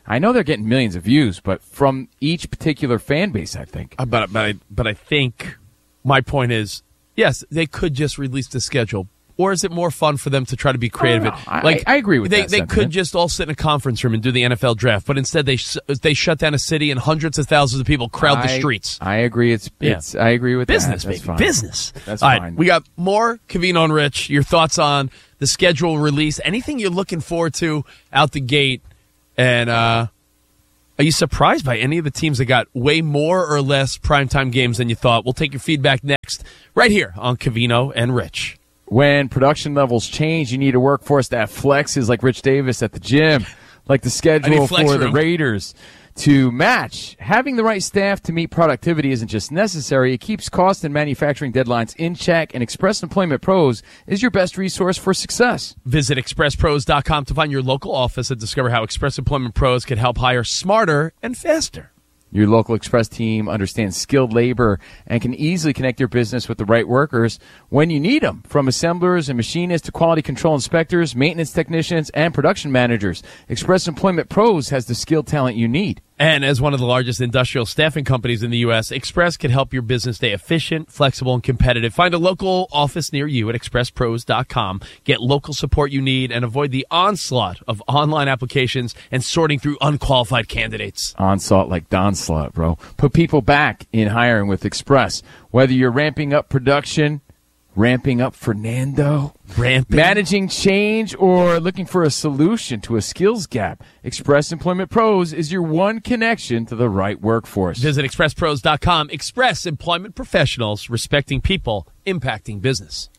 I know they're getting millions of views, but from each particular fan base, I think. Uh, but, but, I, but I think my point is, yes, they could just release the schedule. Or is it more fun for them to try to be creative? I, like I, I agree with they, that They sentiment. could just all sit in a conference room and do the N F L draft, but instead they sh- they shut down a city and hundreds of thousands of people crowd the I- streets. I agree. It's Yeah. it's. I agree with Business, that. That's baby, fine. business. That's All fine. right, we got more Covino and Rich. Your thoughts on the schedule release? Anything you're looking forward to out the gate? And uh, are you surprised by any of the teams that got way more or less primetime games than you thought? We'll take your feedback next, right here on Covino and Rich. When production levels change, you need a workforce that flexes like Rich Davis at the gym, like the schedule flex for the room. Raiders to match. Having the right staff to meet productivity isn't just necessary. It keeps cost and manufacturing deadlines in check, and Express Employment Pros is your best resource for success. Visit express pros dot com to find your local office and discover how Express Employment Pros can help hire smarter and faster. Your local Express team understands skilled labor and can easily connect your business with the right workers when you need them. From assemblers and machinists to quality control inspectors, maintenance technicians, and production managers, Express Employment Pros has the skilled talent you need. And as one of the largest industrial staffing companies in the U S, Express can help your business stay efficient, flexible, and competitive. Find a local office near you at express pros dot com. Get local support you need and avoid the onslaught of online applications and sorting through unqualified candidates. Onslaught like Donslaught, bro. Put people back in hiring with Express. Whether you're ramping up production, ramping up Fernando, Ramping. managing change, or looking for a solution to a skills gap, Express Employment Pros is your one connection to the right workforce. Visit express pros dot com. Express Employment Professionals, respecting people, impacting business.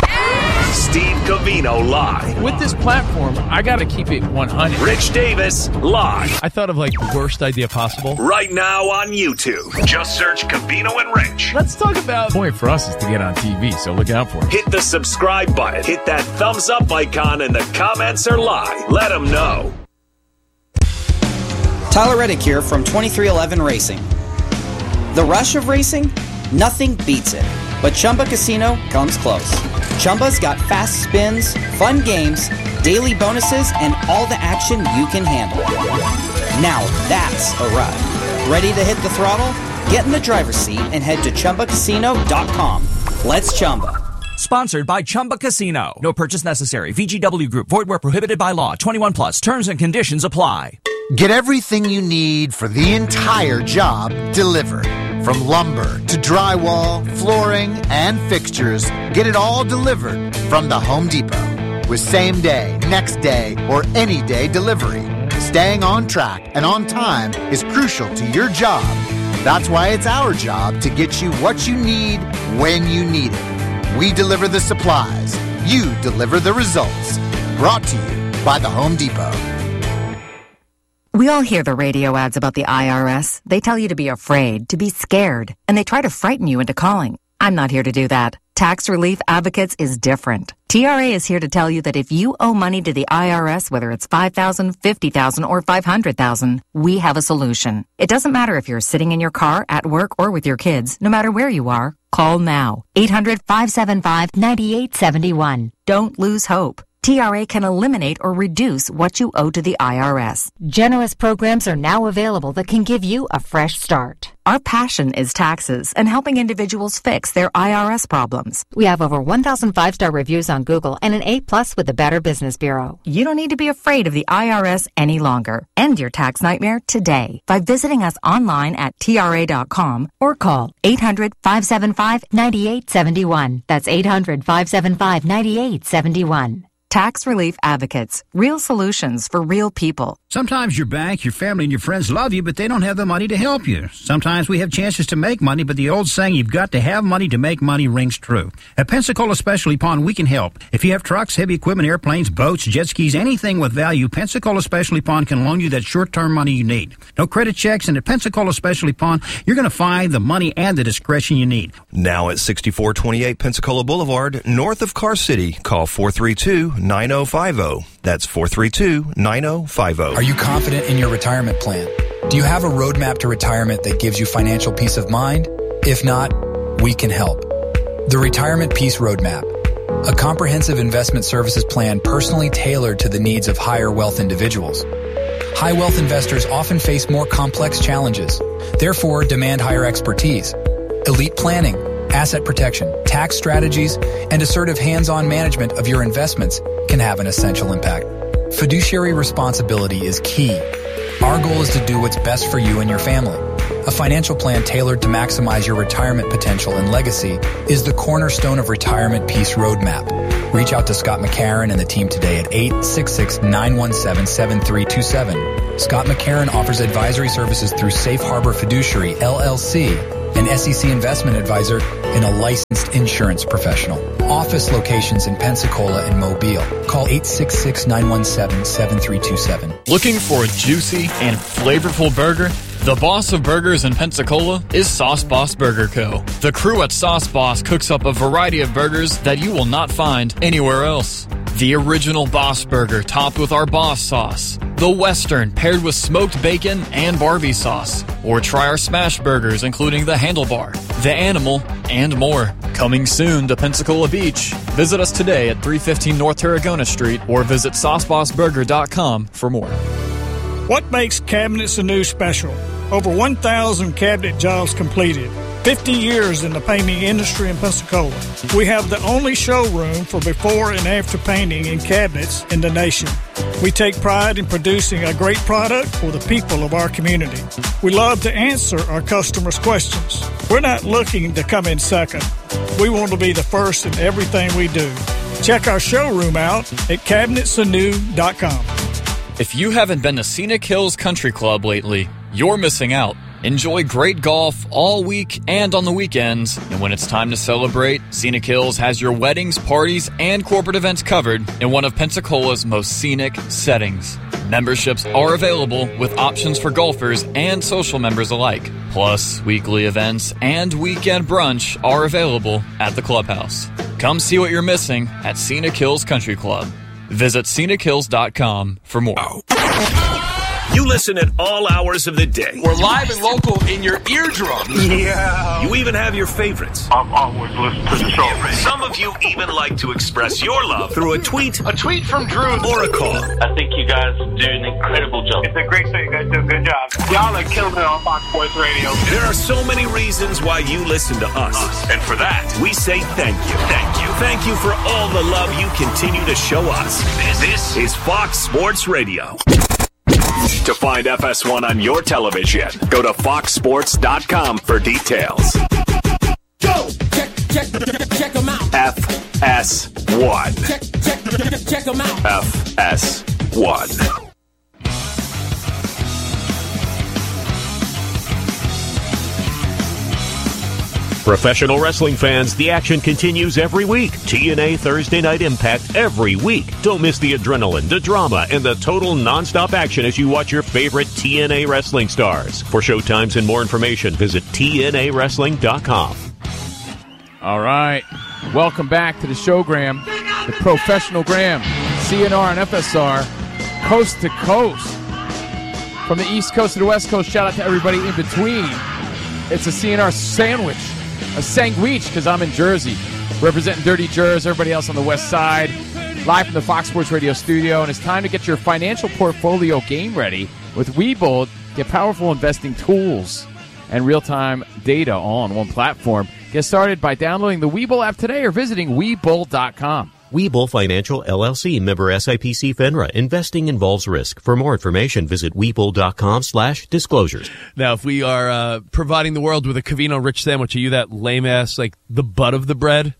Steve Covino live. With this platform, I got to keep it one hundred. Rich Davis live. I thought of like the worst idea possible. Right now on YouTube. Just search Covino and Rich. Let's talk about. The point for us is to get on T V, so look out for it. Hit the subscribe button. Hit that thumbs up icon in the comments or live. Let them know. Tyler Reddick here from twenty-three eleven Racing. The rush of racing? Nothing beats it. But Chumba Casino comes close. Chumba's got fast spins, fun games, daily bonuses, and all the action you can handle. Now that's a ride. Ready to hit the throttle? Get in the driver's seat and head to chumba casino dot com. Let's Chumba. Sponsored by Chumba Casino. No purchase necessary. V G W Group. Void where prohibited by law. twenty-one plus. Terms and conditions apply. Get everything you need for the entire job delivered. From lumber to drywall, flooring, and fixtures, get it all delivered from the Home Depot. With same day, next day, or any day delivery. Staying on track and on time is crucial to your job. That's why it's our job to get you what you need when you need it. We deliver the supplies. You deliver the results. Brought to you by the Home Depot. We all hear the radio ads about the I R S. They tell you to be afraid, to be scared, and they try to frighten you into calling. I'm not here to do that. Tax Relief Advocates is different. T R A is here to tell you that if you owe money to the I R S, whether it's five thousand dollars, fifty thousand dollars, or five hundred thousand dollars, we have a solution. It doesn't matter if you're sitting in your car, at work, or with your kids. No matter where you are, call now. eight hundred, five seven five, nine eight seven one. Don't lose hope. T R A can eliminate or reduce what you owe to the I R S. Generous programs are now available that can give you a fresh start. Our passion is taxes and helping individuals fix their I R S problems. We have over one thousand five-star reviews on Google and an A plus with the Better Business Bureau. You don't need to be afraid of the I R S any longer. End your tax nightmare today by visiting us online at T R A dot com or call eight hundred, five seven five, nine eight seven one. That's eight hundred, five seven five, nine eight seven one. Tax Relief Advocates. Real solutions for real people. Sometimes your bank, your family, and your friends love you, but they don't have the money to help you. Sometimes we have chances to make money, but the old saying, you've got to have money to make money, rings true. At Pensacola Specialty Pond, we can help. If you have trucks, heavy equipment, airplanes, boats, jet skis, anything with value, Pensacola Specialty Pond can loan you that short-term money you need. No credit checks, and at Pensacola Specialty Pond, you're going to find the money and the discretion you need. Now at sixty-four twenty-eight Pensacola Boulevard, north of Car City, call four three two, nine oh five oh. That's four three two, nine oh five oh. Are you confident in your retirement plan? Do you have a roadmap to retirement that gives you financial peace of mind? If not, we can help. The Retirement Peace Roadmap, a comprehensive investment services plan personally tailored to the needs of higher wealth individuals. High-wealth investors often face more complex challenges, therefore demand higher expertise. Elite planning, asset protection, tax strategies, and assertive hands-on management of your investments can have an essential impact. Fiduciary responsibility is key. Our goal is to do what's best for you and your family. A financial plan tailored to maximize your retirement potential and legacy is the cornerstone of Retirement Peace Roadmap. Reach out to Scott McCarron and the team today at eight six six, nine one seven, seven three two seven. Scott McCarron offers advisory services through Safe Harbor Fiduciary, L L C, an S E C investment advisor and a licensed insurance professional. Office locations in Pensacola and Mobile. Call eight six six, nine one seven, seven three two seven. Looking for a juicy and flavorful burger? The boss of burgers in Pensacola is Sauce Boss Burger Co. The crew at Sauce Boss cooks up a variety of burgers that you will not find anywhere else. The original Boss Burger topped with our Boss sauce. The Western paired with smoked bacon and Barbie sauce. Or try our smash burgers including the Handlebar, the Animal, and more. Coming soon to Pensacola Beach. Visit us today at three fifteen North Tarragona Street or visit sauce boss burger dot com for more. What makes Cabinets Anew special? Over one thousand cabinet jobs completed. fifty years in the painting industry in Pensacola. We have the only showroom for before and after painting in cabinets in the nation. We take pride in producing a great product for the people of our community. We love to answer our customers' questions. We're not looking to come in second. We want to be the first in everything we do. Check our showroom out at cabinets anew dot com. If you haven't been to Scenic Hills Country Club lately, you're missing out. Enjoy great golf all week and on the weekends. And when it's time to celebrate, Scenic Hills has your weddings, parties, and corporate events covered in one of Pensacola's most scenic settings. Memberships are available with options for golfers and social members alike. Plus, weekly events and weekend brunch are available at the clubhouse. Come see what you're missing at Scenic Hills Country Club. Visit scenic hills dot com for more. You listen at all hours of the day. We're live and local in your eardrums. Yeah. You even have your favorites. I've always listened to the show. Some of you even like to express your love through a tweet, a tweet from Drew, or a call. I think you guys do an incredible job. It's a great show. You guys do a good job. Y'all are killing it on Fox Sports Radio. There are so many reasons why you listen to us. us. And for that, we say thank you. Thank you. Thank you for all the love you continue to show us. This is Fox Sports Radio. To find F S one on your television, go to fox sports dot com for details. Go! Check, check, check, check them out. F S one. Check, check, check, check them out. F S one. Professional wrestling fans, the action continues every week. T N A Thursday Night Impact every week. Don't miss the adrenaline, the drama, and the total nonstop action as you watch your favorite T N A wrestling stars. For showtimes and more information, visit T N A wrestling dot com. All right. Welcome back to the showgram, the Professional Gram, C N R and F S R, coast to coast. From the East Coast to the West Coast, shout out to everybody in between. It's a C N R sandwich. A sandwich, because I'm in Jersey, representing Dirty Jers, everybody else on the west side, live from the Fox Sports Radio studio, and it's time to get your financial portfolio game ready with Webull. Get powerful investing tools and real-time data all on one platform. Get started by downloading the Webull app today or visiting webull dot com. Webull Financial, L L C, member S I P C FINRA. Investing involves risk. For more information, visit webull dot com slash disclosures. Now, if we are uh, providing the world with a Covino Rich sandwich, are you that lame-ass, like, the butt of the bread?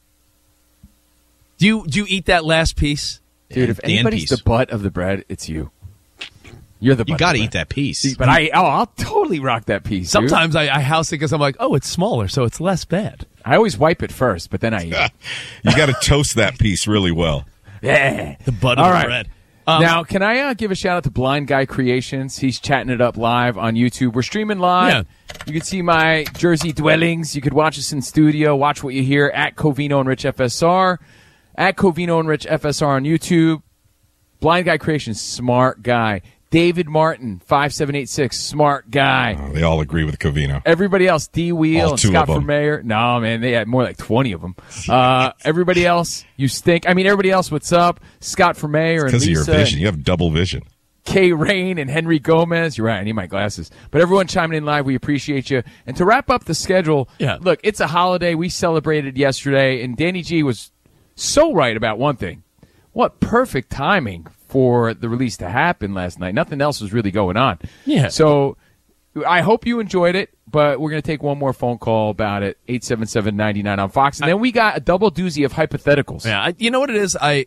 Do you do you eat that last piece? Dude, if anybody's the butt of the bread, it's you. You're the butt. You got to eat eat that piece. But I, oh, I'll totally rock that piece. Sometimes I, I house it because I'm like, oh, it's smaller, so it's less bad. I always wipe it first, but then I eat it. You got to toast that piece really well. Yeah. The butt of All the right. bread. Um, now, can I uh, give a shout out to Blind Guy Creations? He's chatting it up live on YouTube. We're streaming live. Yeah. You can see my Jersey dwellings. You could watch us in studio. Watch what you hear at Covino and Rich F S R. At Covino and Rich F S R on YouTube. Blind Guy Creations, smart guy. David Martin, five seven eight six, smart guy. Oh, they all agree with Covino. Everybody else, D. Wheel and Scott for Mayor. No, man, they had more like twenty of them. Uh, everybody else, you stink. I mean, everybody else, what's up? Scott for Mayor and Lisa. Because of your vision. You have double vision. Kay Rain and Henry Gomez. You're right, I need my glasses. But everyone chiming in live, we appreciate you. And to wrap up the schedule, yeah. look, it's a holiday. We celebrated yesterday, and Danny G was so right about one thing. What perfect timing for the release to happen last night. Nothing else was really going on. Yeah. So I hope you enjoyed it, but we're going to take one more phone call about it, eight seven seven, nine nine on Fox. And then we got a double doozy of hypotheticals. Yeah, I, you know what it is? I.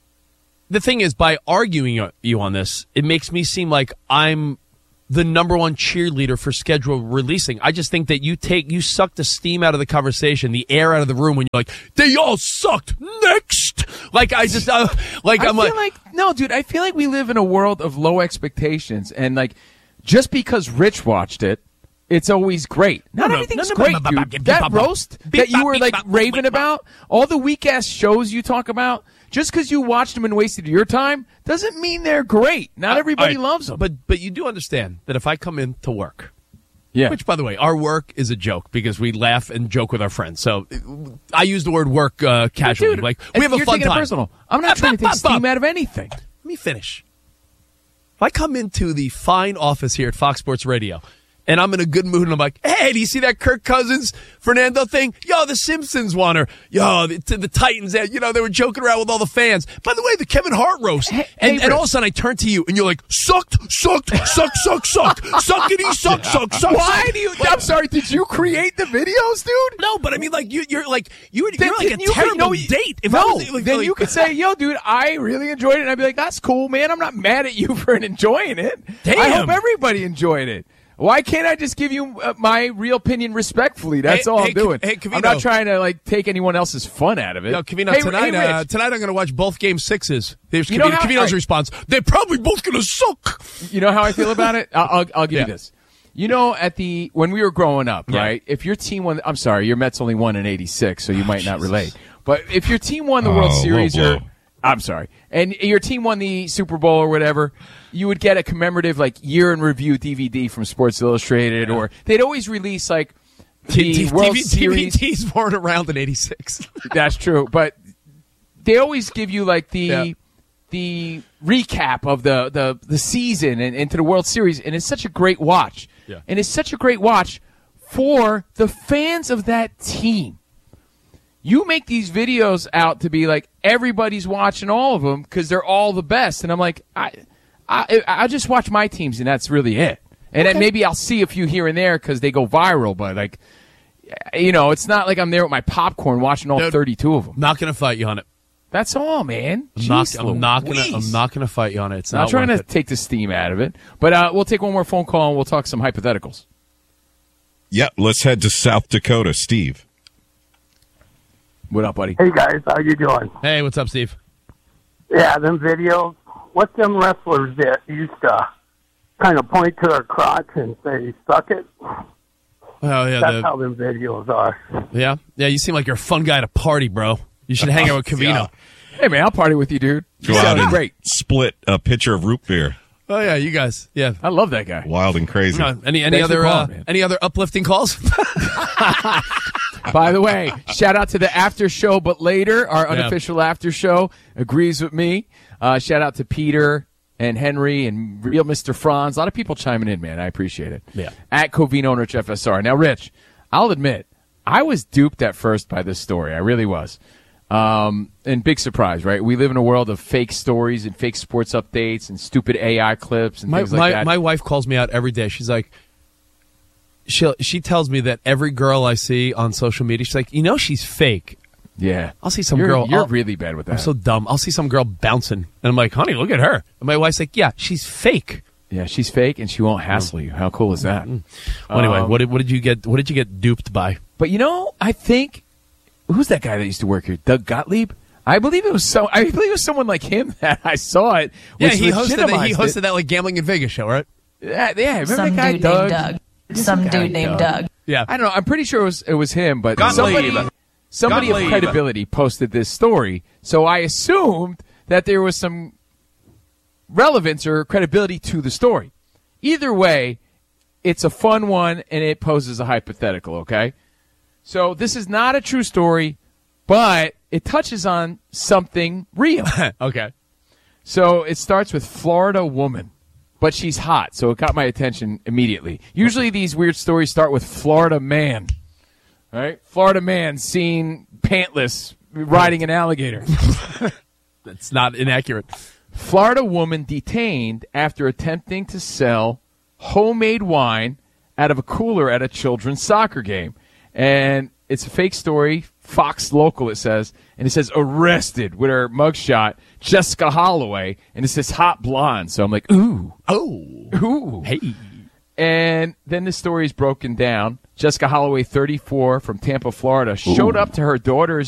The thing is, by arguing you on this, it makes me seem like I'm the number one cheerleader for schedule releasing. I just think that you take you suck the steam out of the conversation, the air out of the room when you're like, they all sucked. Next, like I just uh, like I I'm feel like, like no, dude. I feel like we live in a world of low expectations, and like just because Rich watched it, it's always great. Not No, no, everything's no, no, great, no, no, dude. no, That no, no, roast no, that you no, were no, like no, no, raving no, about, all the weak ass shows you talk about, just because you watched them and wasted your time doesn't mean they're great. Not everybody all right, loves them. But but you do understand that if I come in to work, yeah. Which by the way, our work is a joke because we laugh and joke with our friends. So I use the word work uh, casually. Dude, like we have a you're fun taking time. it personal. I'm not trying to take steam out of anything. Let me finish. If I come into the fine office here at Fox Sports Radio, and I'm in a good mood, and I'm like, hey, do you see that Kirk Cousins, Fernando thing? Yo, the Simpsons won her. Yo, the, the Titans, you know, they were joking around with all the fans. By the way, the Kevin Hart roast. Hey, and, hey, and all of a sudden I turn to you, and you're like, sucked, sucked, suck, suck, suck, suckity, suck, suck, suck. Why do you? I'm sorry. Did you create the videos, dude? No, but I mean, like, you, you're like, you, Then you're like a can you- terrible no, you- date. If no, I was, like, then like- you could say, yo, dude, I really enjoyed it. And I'd be like, that's cool, man. I'm not mad at you for enjoying it. Damn. I hope everybody enjoyed it. Why can't I just give you uh, my real opinion respectfully? That's Hey, all hey, I'm doing. Hey, I'm not trying to like take anyone else's fun out of it. Yo, Cavino, hey, tonight, hey, uh, Rich, tonight I'm going to watch both game sixes. There's You know Cavino, how- Cavino's all right. response. They're probably both going to suck. you know how I feel about it? I'll, I'll, I'll give Yeah. you this. You know, at the when we were growing up, Yeah. right? If your team won, I'm sorry, your Mets only won in eighty-six, so you might not relate. But if your team won the World Oh, low Series, blow. or I'm sorry, and your team won the Super Bowl or whatever, you would get a commemorative like year in review D V D from Sports Illustrated, or they'd always release like the D- World D- Series. D V Ds weren't around in eighty-six. That's true, but they always give you like the Yeah. the recap of the, the, the season and into the World Series, and it's such a great watch. Yeah. And it's such a great watch for the fans of that team. You make these videos out to be like everybody's watching all of them because they're all the best, and I'm like, I, I, I just watch my teams, and that's really it. And then maybe I'll see a few here and there because they go viral, but like, you know, it's not like I'm there with my popcorn watching all Dude, thirty-two of them. Not going to fight you on it. That's all, man. I'm not, Jeez I'm not gonna. Louise. I'm not gonna fight you on it. It's Not not trying worth to it. take the steam out of it, but uh, we'll take one more phone call and we'll talk some hypotheticals. Yeah, let's head to South Dakota. Steve. What up, buddy? Hey guys, how you doing? Hey, what's up, Steve? Yeah, them videos. What them wrestlers that used to kind of point to their crotch and say "suck it." Oh yeah, That's the, how them videos are. yeah, yeah. You seem like you're a fun guy to party, bro. You should hang out with Cavino. Yeah. Hey, man, I'll party with you, dude. Go You out sound and great. split a pitcher of root beer. Oh yeah, you guys. Yeah. I love that guy. Wild and crazy. Uh, any any Thanks for other uh, calling, man. any other uplifting calls? By the way, shout out to the after show, but later, our unofficial after show agrees with me. Uh, shout out to Peter and Henry and real Mister Franz. A lot of people chiming in, man. I appreciate it. Yeah. At Covino and Rich F S R. Now, Rich, I'll admit, I was duped at first by this story. I really was. Um, and big surprise, right? We live in a world of fake stories and fake sports updates and stupid A I clips and my things like my, that. my wife calls me out every day. She's like, she she tells me that every girl I see on social media, she's like, you know, she's fake. Yeah. I'll see some You're- girl. you're I'll- really bad with that. I'm so dumb. I'll see some girl bouncing, and I'm like, honey, look at her. And my wife's like, yeah, she's fake. Yeah, she's fake and she won't hassle you. How cool is that? Well, anyway, Um, what did what did you get? What did you get duped by? But you know, I think who's that guy that used to work here? Doug Gottlieb. I believe it was so. I believe it was someone like him that I saw it. Yeah, which he hosted that, he legitimized hosted it. that like gambling in Vegas show, right? Yeah, yeah. Remember Some that guy, dude Doug? named Doug. Some guy, dude named Doug. Yeah, I don't know. I'm pretty sure it was it was him, but Gottlieb. somebody somebody of Gottlieb. credibility posted this story, so I assumed that there was some relevance or credibility to the story. Either way, it's a fun one and it poses a hypothetical. Okay, so this is not a true story, but it touches on something real. Okay. So it starts with Florida woman. but she's hot, so it got my attention immediately. Usually these weird stories start with Florida man. All right? Florida man seen pantless riding an alligator. That's not inaccurate. Florida woman detained after attempting to sell homemade wine out of a cooler at a children's soccer game. And it's a fake story. Fox Local, it says. And it says arrested with her mugshot, Jessica Holloway. And it says hot blonde. So I'm like, ooh. Oh. Ooh. Hey. And then the story is broken down. Jessica Holloway, thirty-four, from Tampa, Florida, showed Ooh. up to her daughter's